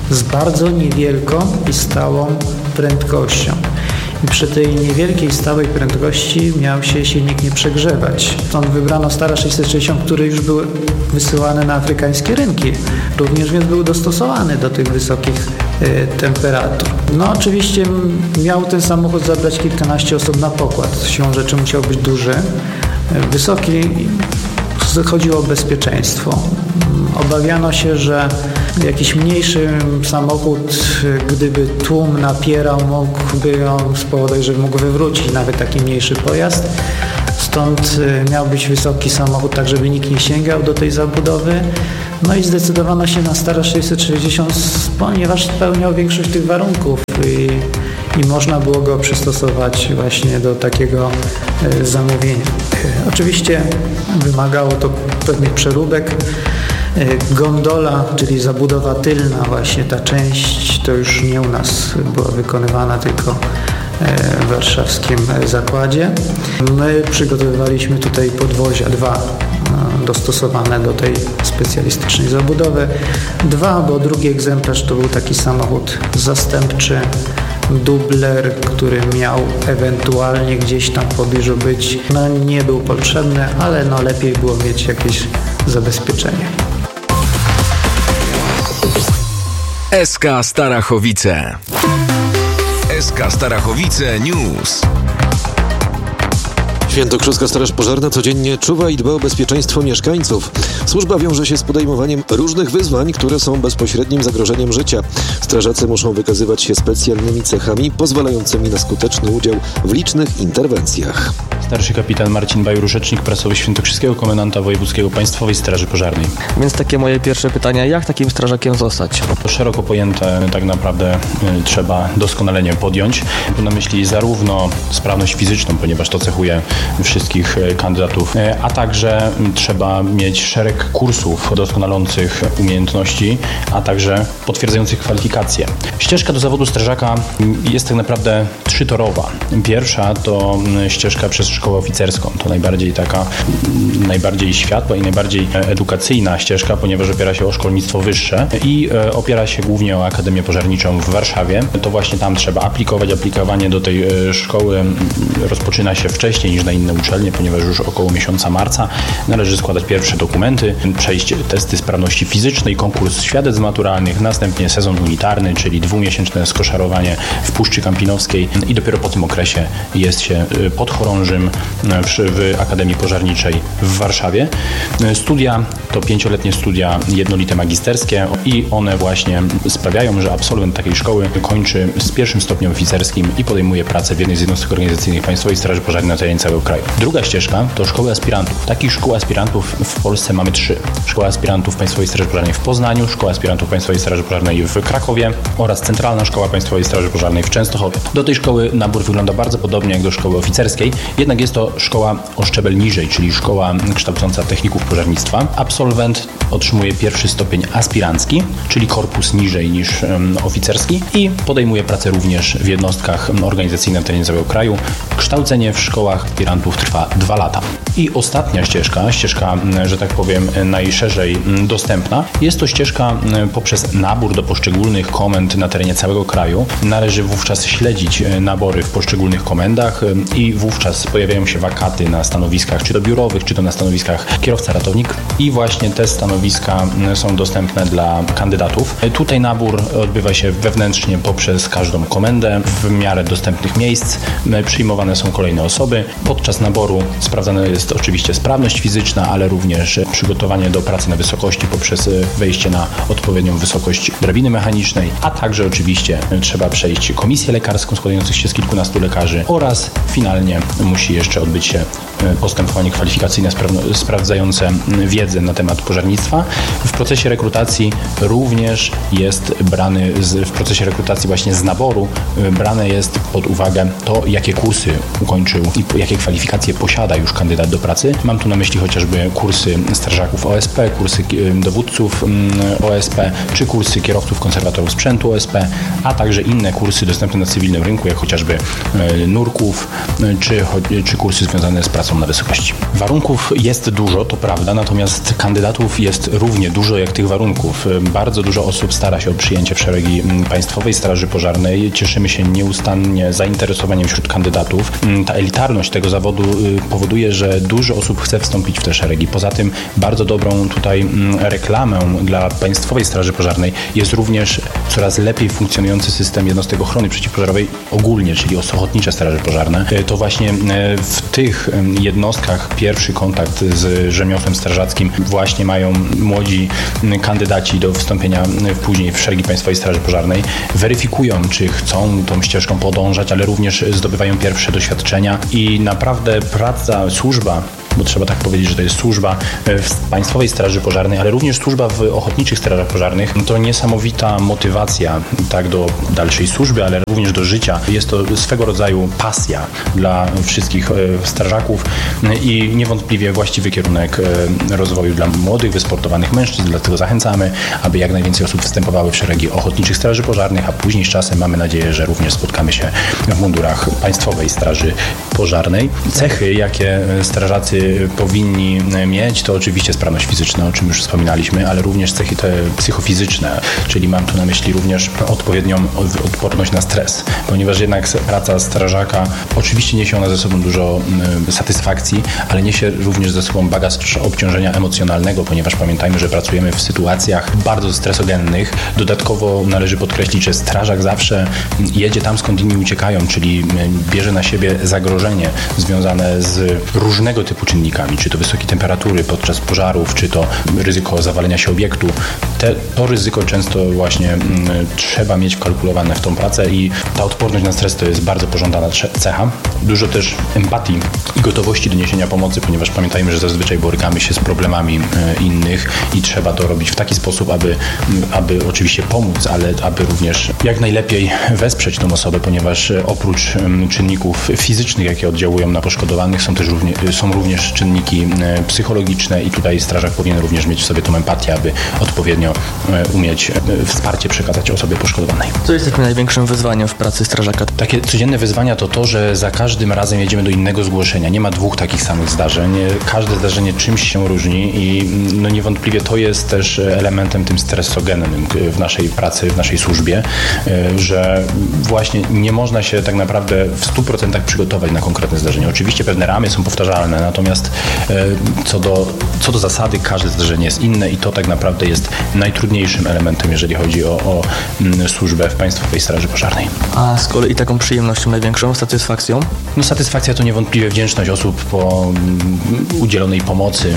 z bardzo niewielką i stałą prędkością. I przy tej niewielkiej, stałej prędkości miał się silnik nie przegrzewać. Stąd wybrano Stara 660, który już był wysyłany na afrykańskie rynki. Również więc był dostosowany do tych wysokich temperatur. No oczywiście miał ten samochód zabrać kilkanaście osób na pokład. Siłą rzeczy musiał być duży, wysoki. Chodziło o bezpieczeństwo. Obawiano się, że jakiś mniejszy samochód, gdyby tłum napierał, mógłby on spowodować, że mógł wywrócić nawet taki mniejszy pojazd. Stąd miał być wysoki samochód, tak żeby nikt nie sięgał do tej zabudowy. No i zdecydowano się na Stara 660, ponieważ spełniał większość tych warunków i można było go przystosować właśnie do takiego zamówienia. Oczywiście wymagało to pewnych przeróbek. Gondola, czyli zabudowa tylna, właśnie ta część, to już nie u nas była wykonywana, tylko w warszawskim zakładzie. My przygotowywaliśmy tutaj podwozia, 2 dostosowane do tej specjalistycznej zabudowy. 2, bo drugi egzemplarz to był taki samochód zastępczy, dubler, który miał ewentualnie gdzieś tam w pobliżu być. No nie był potrzebny, ale no lepiej było mieć jakieś zabezpieczenie. SK Starachowice. SK Starachowice News. Świętokrzyska Straż Pożarna codziennie czuwa i dba o bezpieczeństwo mieszkańców. Służba wiąże się z podejmowaniem różnych wyzwań, które są bezpośrednim zagrożeniem życia. Strażacy muszą wykazywać się specjalnymi cechami pozwalającymi na skuteczny udział w licznych interwencjach. Starszy kapitan Marcin Bajur, rzecznik prasowy Świętokrzyskiego Komendanta Wojewódzkiego Państwowej Straży Pożarnej. Więc takie moje pierwsze pytania, jak takim strażakiem zostać? To szeroko pojęte tak naprawdę trzeba doskonalenie podjąć. Tu na myśli zarówno sprawność fizyczną, ponieważ to cechuje wszystkich kandydatów, a także trzeba mieć szereg kursów doskonalących umiejętności, a także potwierdzających kwalifikacje. Ścieżka do zawodu strażaka jest tak naprawdę 3-torowa. Pierwsza to ścieżka przez szkołę oficerską. To najbardziej światła i najbardziej edukacyjna ścieżka, ponieważ opiera się o szkolnictwo wyższe i opiera się głównie o Akademię Pożarniczą w Warszawie. To właśnie tam trzeba aplikować. Aplikowanie do tej szkoły rozpoczyna się wcześniej niż na inne uczelnie, ponieważ już około miesiąca marca należy składać pierwsze dokumenty, przejść testy sprawności fizycznej, konkurs świadectw maturalnych, następnie sezon unitarny, czyli 2-miesięczne skoszarowanie w Puszczy Kampinowskiej i dopiero po tym okresie jest się podchorążym w Akademii Pożarniczej w Warszawie. Studia to 5-letnie studia jednolite magisterskie i one właśnie sprawiają, że absolwent takiej szkoły kończy z 1. stopniem oficerskim i podejmuje pracę w jednej z jednostek organizacyjnych Państwowej Straży Pożarnej na terenie całego kraju. Druga ścieżka to szkoły aspirantów. Takich szkół aspirantów w Polsce mamy 3. Szkoła aspirantów Państwowej Straży Pożarnej w Poznaniu, Szkoła aspirantów Państwowej Straży Pożarnej w Krakowie oraz Centralna Szkoła Państwowej Straży Pożarnej w Częstochowie. Do tej szkoły nabór wygląda bardzo podobnie jak do szkoły oficerskiej, jednak jest to szkoła o szczebel niżej, czyli szkoła kształcąca techników pożarnictwa. Absolwent otrzymuje 1. stopień aspirancki, czyli korpus niżej niż oficerski i podejmuje pracę również w jednostkach organizacyjnych na terenie całego kraju. Kształcenie w szkołach aspirantów trwa 2 lata. I ostatnia ścieżka, że tak powiem, najszerzej dostępna, jest to ścieżka poprzez nabór do poszczególnych komend na terenie całego kraju. Należy wówczas śledzić nabory w poszczególnych komendach i wówczas pojawiają się wakaty na stanowiskach czy to biurowych, czy to na stanowiskach kierowca-ratownik i właśnie te stanowiska są dostępne dla kandydatów. Tutaj nabór odbywa się wewnętrznie poprzez każdą komendę w miarę dostępnych miejsc. Przyjmowane są kolejne osoby. Podczas naboru sprawdzana jest oczywiście sprawność fizyczna, ale również przygotowanie do pracy na wysokości poprzez wejście na odpowiednią wysokość drabiny mechanicznej, a także oczywiście trzeba przejść komisję lekarską składającą się z kilkunastu lekarzy oraz finalnie musi jeszcze odbyć się postępowanie kwalifikacyjne sprawdzające wiedzę na temat pożarnictwa. W procesie rekrutacji również jest w procesie rekrutacji właśnie z naboru brane jest pod uwagę to, jakie kursy ukończył i jakie kwalifikacje posiada już kandydat do pracy. Mam tu na myśli chociażby kursy strażaków OSP, kursy dowódców OSP, czy kursy kierowców konserwatorów sprzętu OSP, a także inne kursy dostępne na cywilnym rynku, jak chociażby nurków, czy kursy związane z pracą na wysokości. Warunków jest dużo, to prawda, natomiast kandydatów jest równie dużo jak tych warunków. Bardzo dużo osób stara się o przyjęcie w szeregi Państwowej Straży Pożarnej. Cieszymy się nieustannie zainteresowaniem wśród kandydatów. Ta elitarność tego zawodu powoduje, że dużo osób chce wstąpić w te szeregi. Poza tym bardzo dobrą tutaj reklamę dla Państwowej Straży Pożarnej jest również coraz lepiej funkcjonujący system jednostek ochrony przeciwpożarowej ogólnie, czyli Ochotnicze Straże Pożarne. To właśnie w tych jednostkach pierwszy kontakt z rzemiosłem strażackim właśnie mają młodzi kandydaci do wstąpienia później w szeregi Państwowej Straży Pożarnej. Weryfikują, czy chcą tą ścieżką podążać, ale również zdobywają pierwsze doświadczenia i naprawdę praca, służba, bo trzeba tak powiedzieć, że to jest służba w Państwowej Straży Pożarnej, ale również służba w Ochotniczych Strażach Pożarnych. To niesamowita motywacja tak do dalszej służby, ale również do życia. Jest to swego rodzaju pasja dla wszystkich strażaków i niewątpliwie właściwy kierunek rozwoju dla młodych, wysportowanych mężczyzn. Dlatego zachęcamy, aby jak najwięcej osób wstępowały w szeregi Ochotniczych Straży Pożarnych, a później z czasem mamy nadzieję, że również spotkamy się w mundurach Państwowej Straży Pożarnej. Cechy, jakie strażacy powinni mieć, to oczywiście sprawność fizyczna, o czym już wspominaliśmy, ale również cechy te psychofizyczne, czyli mam tu na myśli również odpowiednią odporność na stres, ponieważ jednak praca strażaka oczywiście niesie ona ze sobą dużo satysfakcji, ale niesie również ze sobą bagaż obciążenia emocjonalnego, ponieważ pamiętajmy, że pracujemy w sytuacjach bardzo stresogennych. Dodatkowo należy podkreślić, że strażak zawsze jedzie tam, skąd inni uciekają, czyli bierze na siebie zagrożenie związane z różnego typu czynnikami, czy to wysokie temperatury podczas pożarów, czy to ryzyko zawalenia się obiektu. To ryzyko często właśnie trzeba mieć wkalkulowane w tą pracę i ta odporność na stres to jest bardzo pożądana cecha. Dużo też empatii i gotowości do niesienia pomocy, ponieważ pamiętajmy, że zazwyczaj borykamy się z problemami innych i trzeba to robić w taki sposób, aby oczywiście pomóc, ale aby również jak najlepiej wesprzeć tą osobę, ponieważ oprócz czynników fizycznych, jakie oddziałują na poszkodowanych, są również czynniki psychologiczne i tutaj strażak powinien również mieć w sobie tą empatię, aby odpowiednio umieć wsparcie przekazać osobie poszkodowanej. Co jest takim największym wyzwaniem w pracy strażaka? Takie codzienne wyzwania to, że za każdym razem jedziemy do innego zgłoszenia. Nie ma dwóch takich samych zdarzeń. Każde zdarzenie czymś się różni i niewątpliwie to jest też elementem tym stresogennym w naszej pracy, w naszej służbie, że właśnie nie można się tak naprawdę w 100% przygotować na konkretne zdarzenie. Oczywiście pewne ramy są powtarzalne, natomiast co do zasady każde zdarzenie jest inne i to tak naprawdę jest najtrudniejszym elementem, jeżeli chodzi o służbę w Państwowej Straży Pożarnej. A z kolei taką przyjemnością największą, satysfakcją? Satysfakcja to niewątpliwie wdzięczność osób po udzielonej pomocy.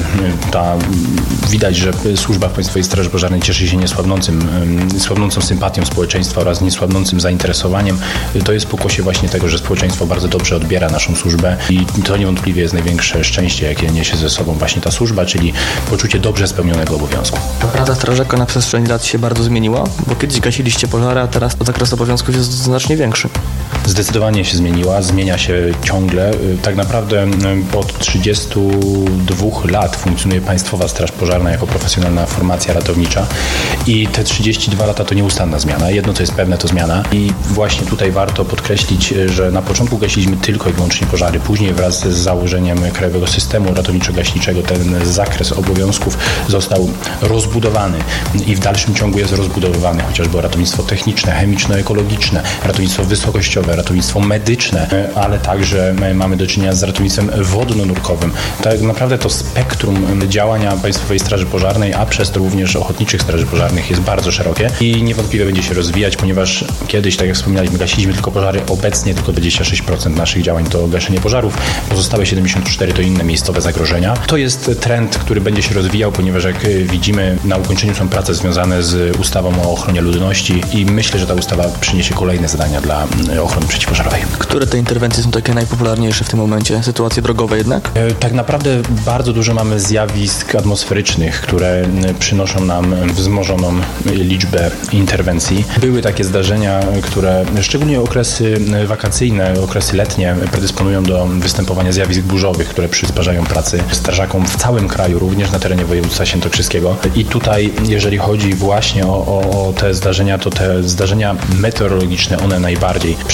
Widać, że służba w Państwowej Straży Pożarnej cieszy się niesłabnącą sympatią społeczeństwa oraz niesłabnącym zainteresowaniem. To jest pokłosie właśnie tego, że społeczeństwo bardzo dobrze odbiera naszą służbę i to niewątpliwie jest największe szczęście, jakie niesie ze sobą właśnie ta służba, czyli poczucie dobrze spełnionego obowiązku. Praca strażaka na przestrzeni lat się bardzo zmieniła, bo kiedyś gasiliście pożary, a teraz zakres obowiązków jest znacznie większy. Zdecydowanie się zmienia się ciągle. Tak naprawdę od 32 lat funkcjonuje Państwowa Straż Pożarna jako profesjonalna formacja ratownicza i te 32 lata to nieustanna zmiana. Jedno co jest pewne, to zmiana i właśnie tutaj warto podkreślić, że na początku gasiliśmy tylko i wyłącznie pożary. Później wraz z założeniem Krajowego Systemu Ratowniczo-Gaśniczego ten zakres obowiązków został rozbudowany i w dalszym ciągu jest rozbudowywany, chociażby ratownictwo techniczne, chemiczno-ekologiczne, ratownictwo wysokościowe, ratownictwo medyczne, ale także mamy do czynienia z ratownictwem wodno-nurkowym. Tak naprawdę to spektrum działania Państwowej Straży Pożarnej, a przez to również Ochotniczych Straży Pożarnych jest bardzo szerokie i niewątpliwie będzie się rozwijać, ponieważ kiedyś, tak jak wspominaliśmy, gasiliśmy tylko pożary, obecnie tylko 26% naszych działań to gaszenie pożarów, pozostałe 74% to inne miejscowe zagrożenia. To jest trend, który będzie się rozwijał, ponieważ jak widzimy, na ukończeniu są prace związane z ustawą o ochronie ludności i myślę, że ta ustawa przyniesie kolejne zadania dla ochrony przeciwpożarowej. Które te interwencje są takie najpopularniejsze w tym momencie? Sytuacje drogowe jednak? Tak naprawdę bardzo dużo mamy zjawisk atmosferycznych, które przynoszą nam wzmożoną liczbę interwencji. Były takie zdarzenia, które szczególnie okresy wakacyjne, okresy letnie predysponują do występowania zjawisk burzowych, które przysparzają pracy strażakom w całym kraju, również na terenie województwa świętokrzyskiego. I tutaj, jeżeli chodzi właśnie o te zdarzenia, to te zdarzenia meteorologiczne, one najbardziej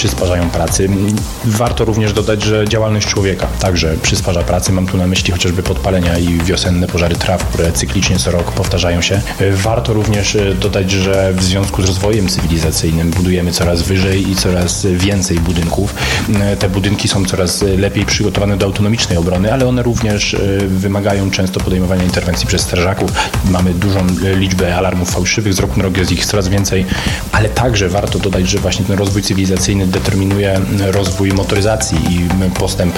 przysparzają pracy. Warto również dodać, że działalność człowieka także przysparza pracy. Mam tu na myśli chociażby podpalenia i wiosenne pożary traw, które cyklicznie co rok powtarzają się. Warto również dodać, że w związku z rozwojem cywilizacyjnym budujemy coraz wyżej i coraz więcej budynków. Te budynki są coraz lepiej przygotowane do autonomicznej obrony, ale one również wymagają często podejmowania interwencji przez strażaków. Mamy dużą liczbę alarmów fałszywych, z roku na rok jest ich coraz więcej, ale także warto dodać, że właśnie ten rozwój cywilizacyjny determinuje rozwój motoryzacji i postęp,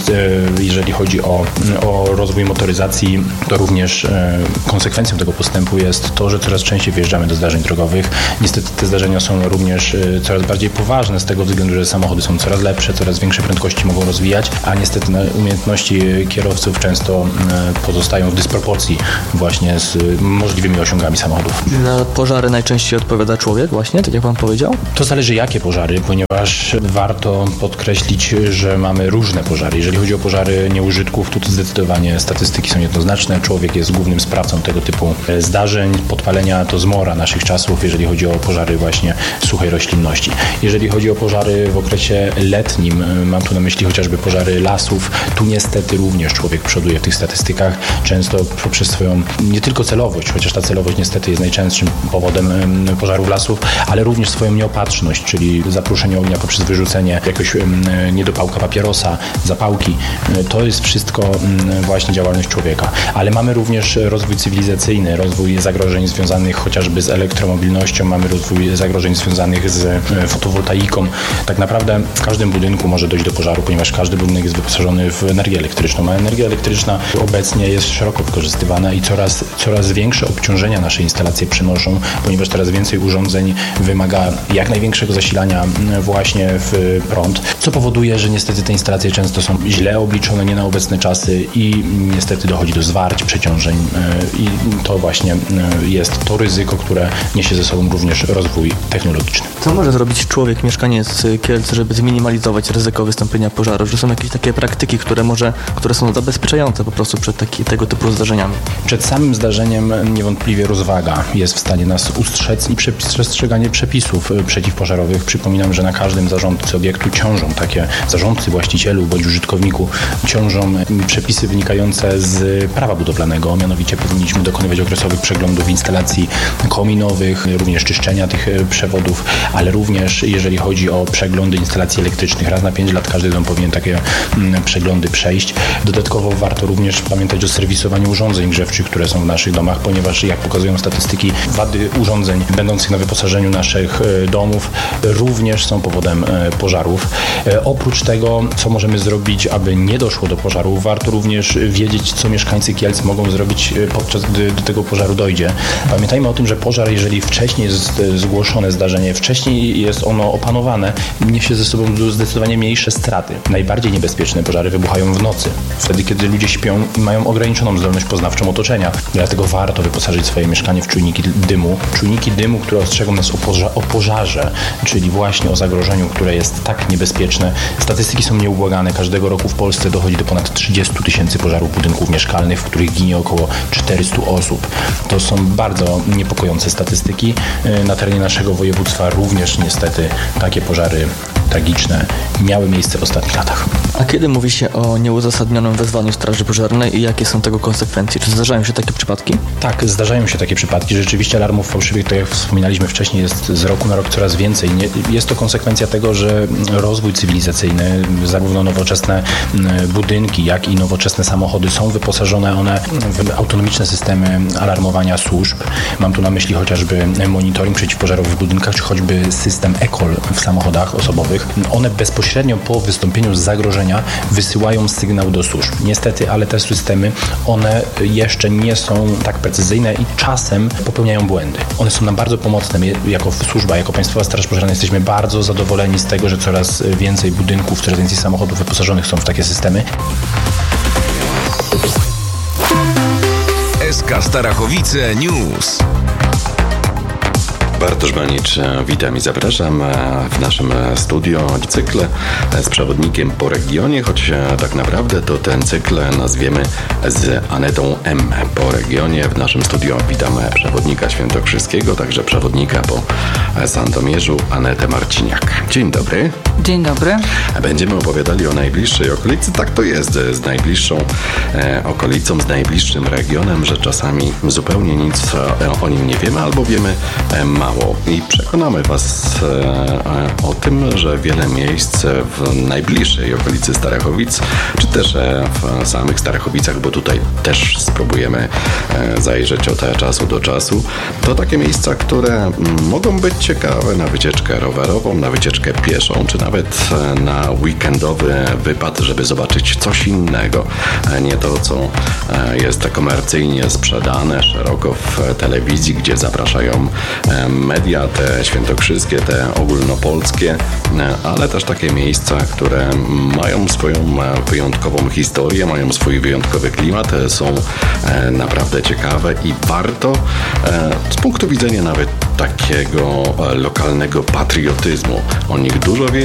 jeżeli chodzi o rozwój motoryzacji, to również konsekwencją tego postępu jest to, że coraz częściej wjeżdżamy do zdarzeń drogowych. Niestety te zdarzenia są również coraz bardziej poważne z tego względu, że samochody są coraz lepsze, coraz większe prędkości mogą rozwijać, a niestety umiejętności kierowców często pozostają w dysproporcji właśnie z możliwymi osiągami samochodów. Na pożary najczęściej odpowiada człowiek właśnie, tak jak pan powiedział? To zależy jakie pożary, ponieważ warto podkreślić, że mamy różne pożary. Jeżeli chodzi o pożary nieużytków, to zdecydowanie statystyki są jednoznaczne. Człowiek jest głównym sprawcą tego typu zdarzeń. Podpalenia to zmora naszych czasów, jeżeli chodzi o pożary właśnie suchej roślinności. Jeżeli chodzi o pożary w okresie letnim, mam tu na myśli chociażby pożary lasów, tu niestety również człowiek przoduje w tych statystykach, często poprzez swoją nie tylko celowość, chociaż ta celowość niestety jest najczęstszym powodem pożarów lasów, ale również swoją nieopatrzność, czyli zaprószenie ognia poprzez wyrzucenie jakiegoś niedopałka papierosa, zapałki. To jest wszystko właśnie działalność człowieka. Ale mamy również rozwój cywilizacyjny, rozwój zagrożeń związanych chociażby z elektromobilnością, mamy rozwój zagrożeń związanych z fotowoltaiką. Tak naprawdę w każdym budynku może dojść do pożaru, ponieważ każdy budynek jest wyposażony w energię elektryczną, a energia elektryczna obecnie jest szeroko wykorzystywana i coraz większe obciążenia nasze instalacje przynoszą, ponieważ coraz więcej urządzeń wymaga jak największego zasilania właśnie w prąd, co powoduje, że niestety te instalacje często są źle obliczone, nie na obecne czasy i niestety dochodzi do zwarć, przeciążeń i to właśnie jest to ryzyko, które niesie ze sobą również rozwój technologiczny. Co może zrobić człowiek, mieszkaniec Kielc, żeby zminimalizować ryzyko wystąpienia pożaru? Czy są jakieś takie praktyki, które są zabezpieczające po prostu przed tego typu zdarzeniami? Przed samym zdarzeniem niewątpliwie rozwaga jest w stanie nas ustrzec i przestrzeganie przepisów przeciwpożarowych. Przypominam, że na każdym zarządcy obiektu ciążą takie zarządcy, właścicielu bądź użytkowniku ciążą przepisy wynikające z prawa budowlanego. Mianowicie powinniśmy dokonywać okresowych przeglądów instalacji kominowych, również czyszczenia tych przewodów, ale również jeżeli chodzi o przeglądy instalacji elektrycznych, raz na 5 lat każdy dom powinien takie przeglądy przejść. Dodatkowo warto również pamiętać o serwisowaniu urządzeń grzewczych, które są w naszych domach, ponieważ jak pokazują statystyki, wady urządzeń będących na wyposażeniu naszych domów również są powodem pożarów. Oprócz tego, co możemy zrobić, aby nie doszło do pożaru, warto również wiedzieć, co mieszkańcy Kielc mogą zrobić podczas gdy do tego pożaru dojdzie. Pamiętajmy o tym, że pożar, jeżeli wcześniej jest zgłoszone zdarzenie, wcześniej jest ono opanowane, niesie ze sobą zdecydowanie mniejsze straty. Najbardziej niebezpieczne pożary wybuchają w nocy, wtedy kiedy ludzie śpią i mają ograniczoną zdolność poznawczą otoczenia. Dlatego warto wyposażyć swoje mieszkanie w czujniki dymu. Czujniki dymu, które ostrzegą nas o pożarze, czyli właśnie o zagrożeniu, które jest tak niebezpieczne. Statystyki są nieubłagane. Każdego roku w Polsce dochodzi do ponad 30 000 pożarów budynków mieszkalnych, w których ginie około 400 osób. To są bardzo niepokojące statystyki. Na terenie naszego województwa również niestety takie pożary tragiczne miały miejsce w ostatnich latach. A kiedy mówi się o nieuzasadnionym wezwaniu straży pożarnej i jakie są tego konsekwencje? Czy zdarzają się takie przypadki? Tak, zdarzają się takie przypadki. Rzeczywiście alarmów fałszywych, tak jak wspominaliśmy wcześniej, jest z roku na rok coraz więcej. Jest to konsekwencja tego, że rozwój cywilizacyjny, zarówno nowoczesne budynki, jak i nowoczesne samochody są wyposażone one w autonomiczne systemy alarmowania służb. Mam tu na myśli chociażby monitoring przeciwpożarowy w budynkach, czy choćby system e-call w samochodach osobowych. One bezpośrednio po wystąpieniu zagrożenia wysyłają sygnał do służb. Niestety, ale te systemy, one jeszcze nie są tak precyzyjne i czasem popełniają błędy. One są nam bardzo pomocne. My jako służba, jako Państwowa Straż Pożarna jesteśmy bardzo zadowoleni z tego, że coraz więcej budynków, coraz więcej samochodów wyposażonych są w takie systemy. SK Starachowice News. Bartosz Banicz, witam i zapraszam w naszym studio cykl z przewodnikiem po regionie, choć tak naprawdę to ten cykl nazwiemy z Anetą M. Po regionie. W naszym studio witam przewodnika świętokrzyskiego, także przewodnika po Sandomierzu, Anetę Marciniak. Dzień dobry. Dzień dobry. Będziemy opowiadali o najbliższej okolicy. Tak to jest z najbliższą okolicą, z najbliższym regionem, że czasami zupełnie nic o nim nie wiemy albo wiemy mało. I przekonamy Was o tym, że wiele miejsc w najbliższej okolicy Starachowic, czy też w samych Starachowicach, bo tutaj też spróbujemy zajrzeć od czasu do czasu, to takie miejsca, które mogą być ciekawe na wycieczkę rowerową, na wycieczkę pieszą, czy nawet na weekendowy wypad, żeby zobaczyć coś innego. Nie to, co jest komercyjnie sprzedane szeroko w telewizji, gdzie zapraszają media, te świętokrzyskie, te ogólnopolskie, ale też takie miejsca, które mają swoją wyjątkową historię, mają swój wyjątkowy klimat, są naprawdę ciekawe i warto z punktu widzenia nawet takiego lokalnego patriotyzmu o nich dużo wiedzieć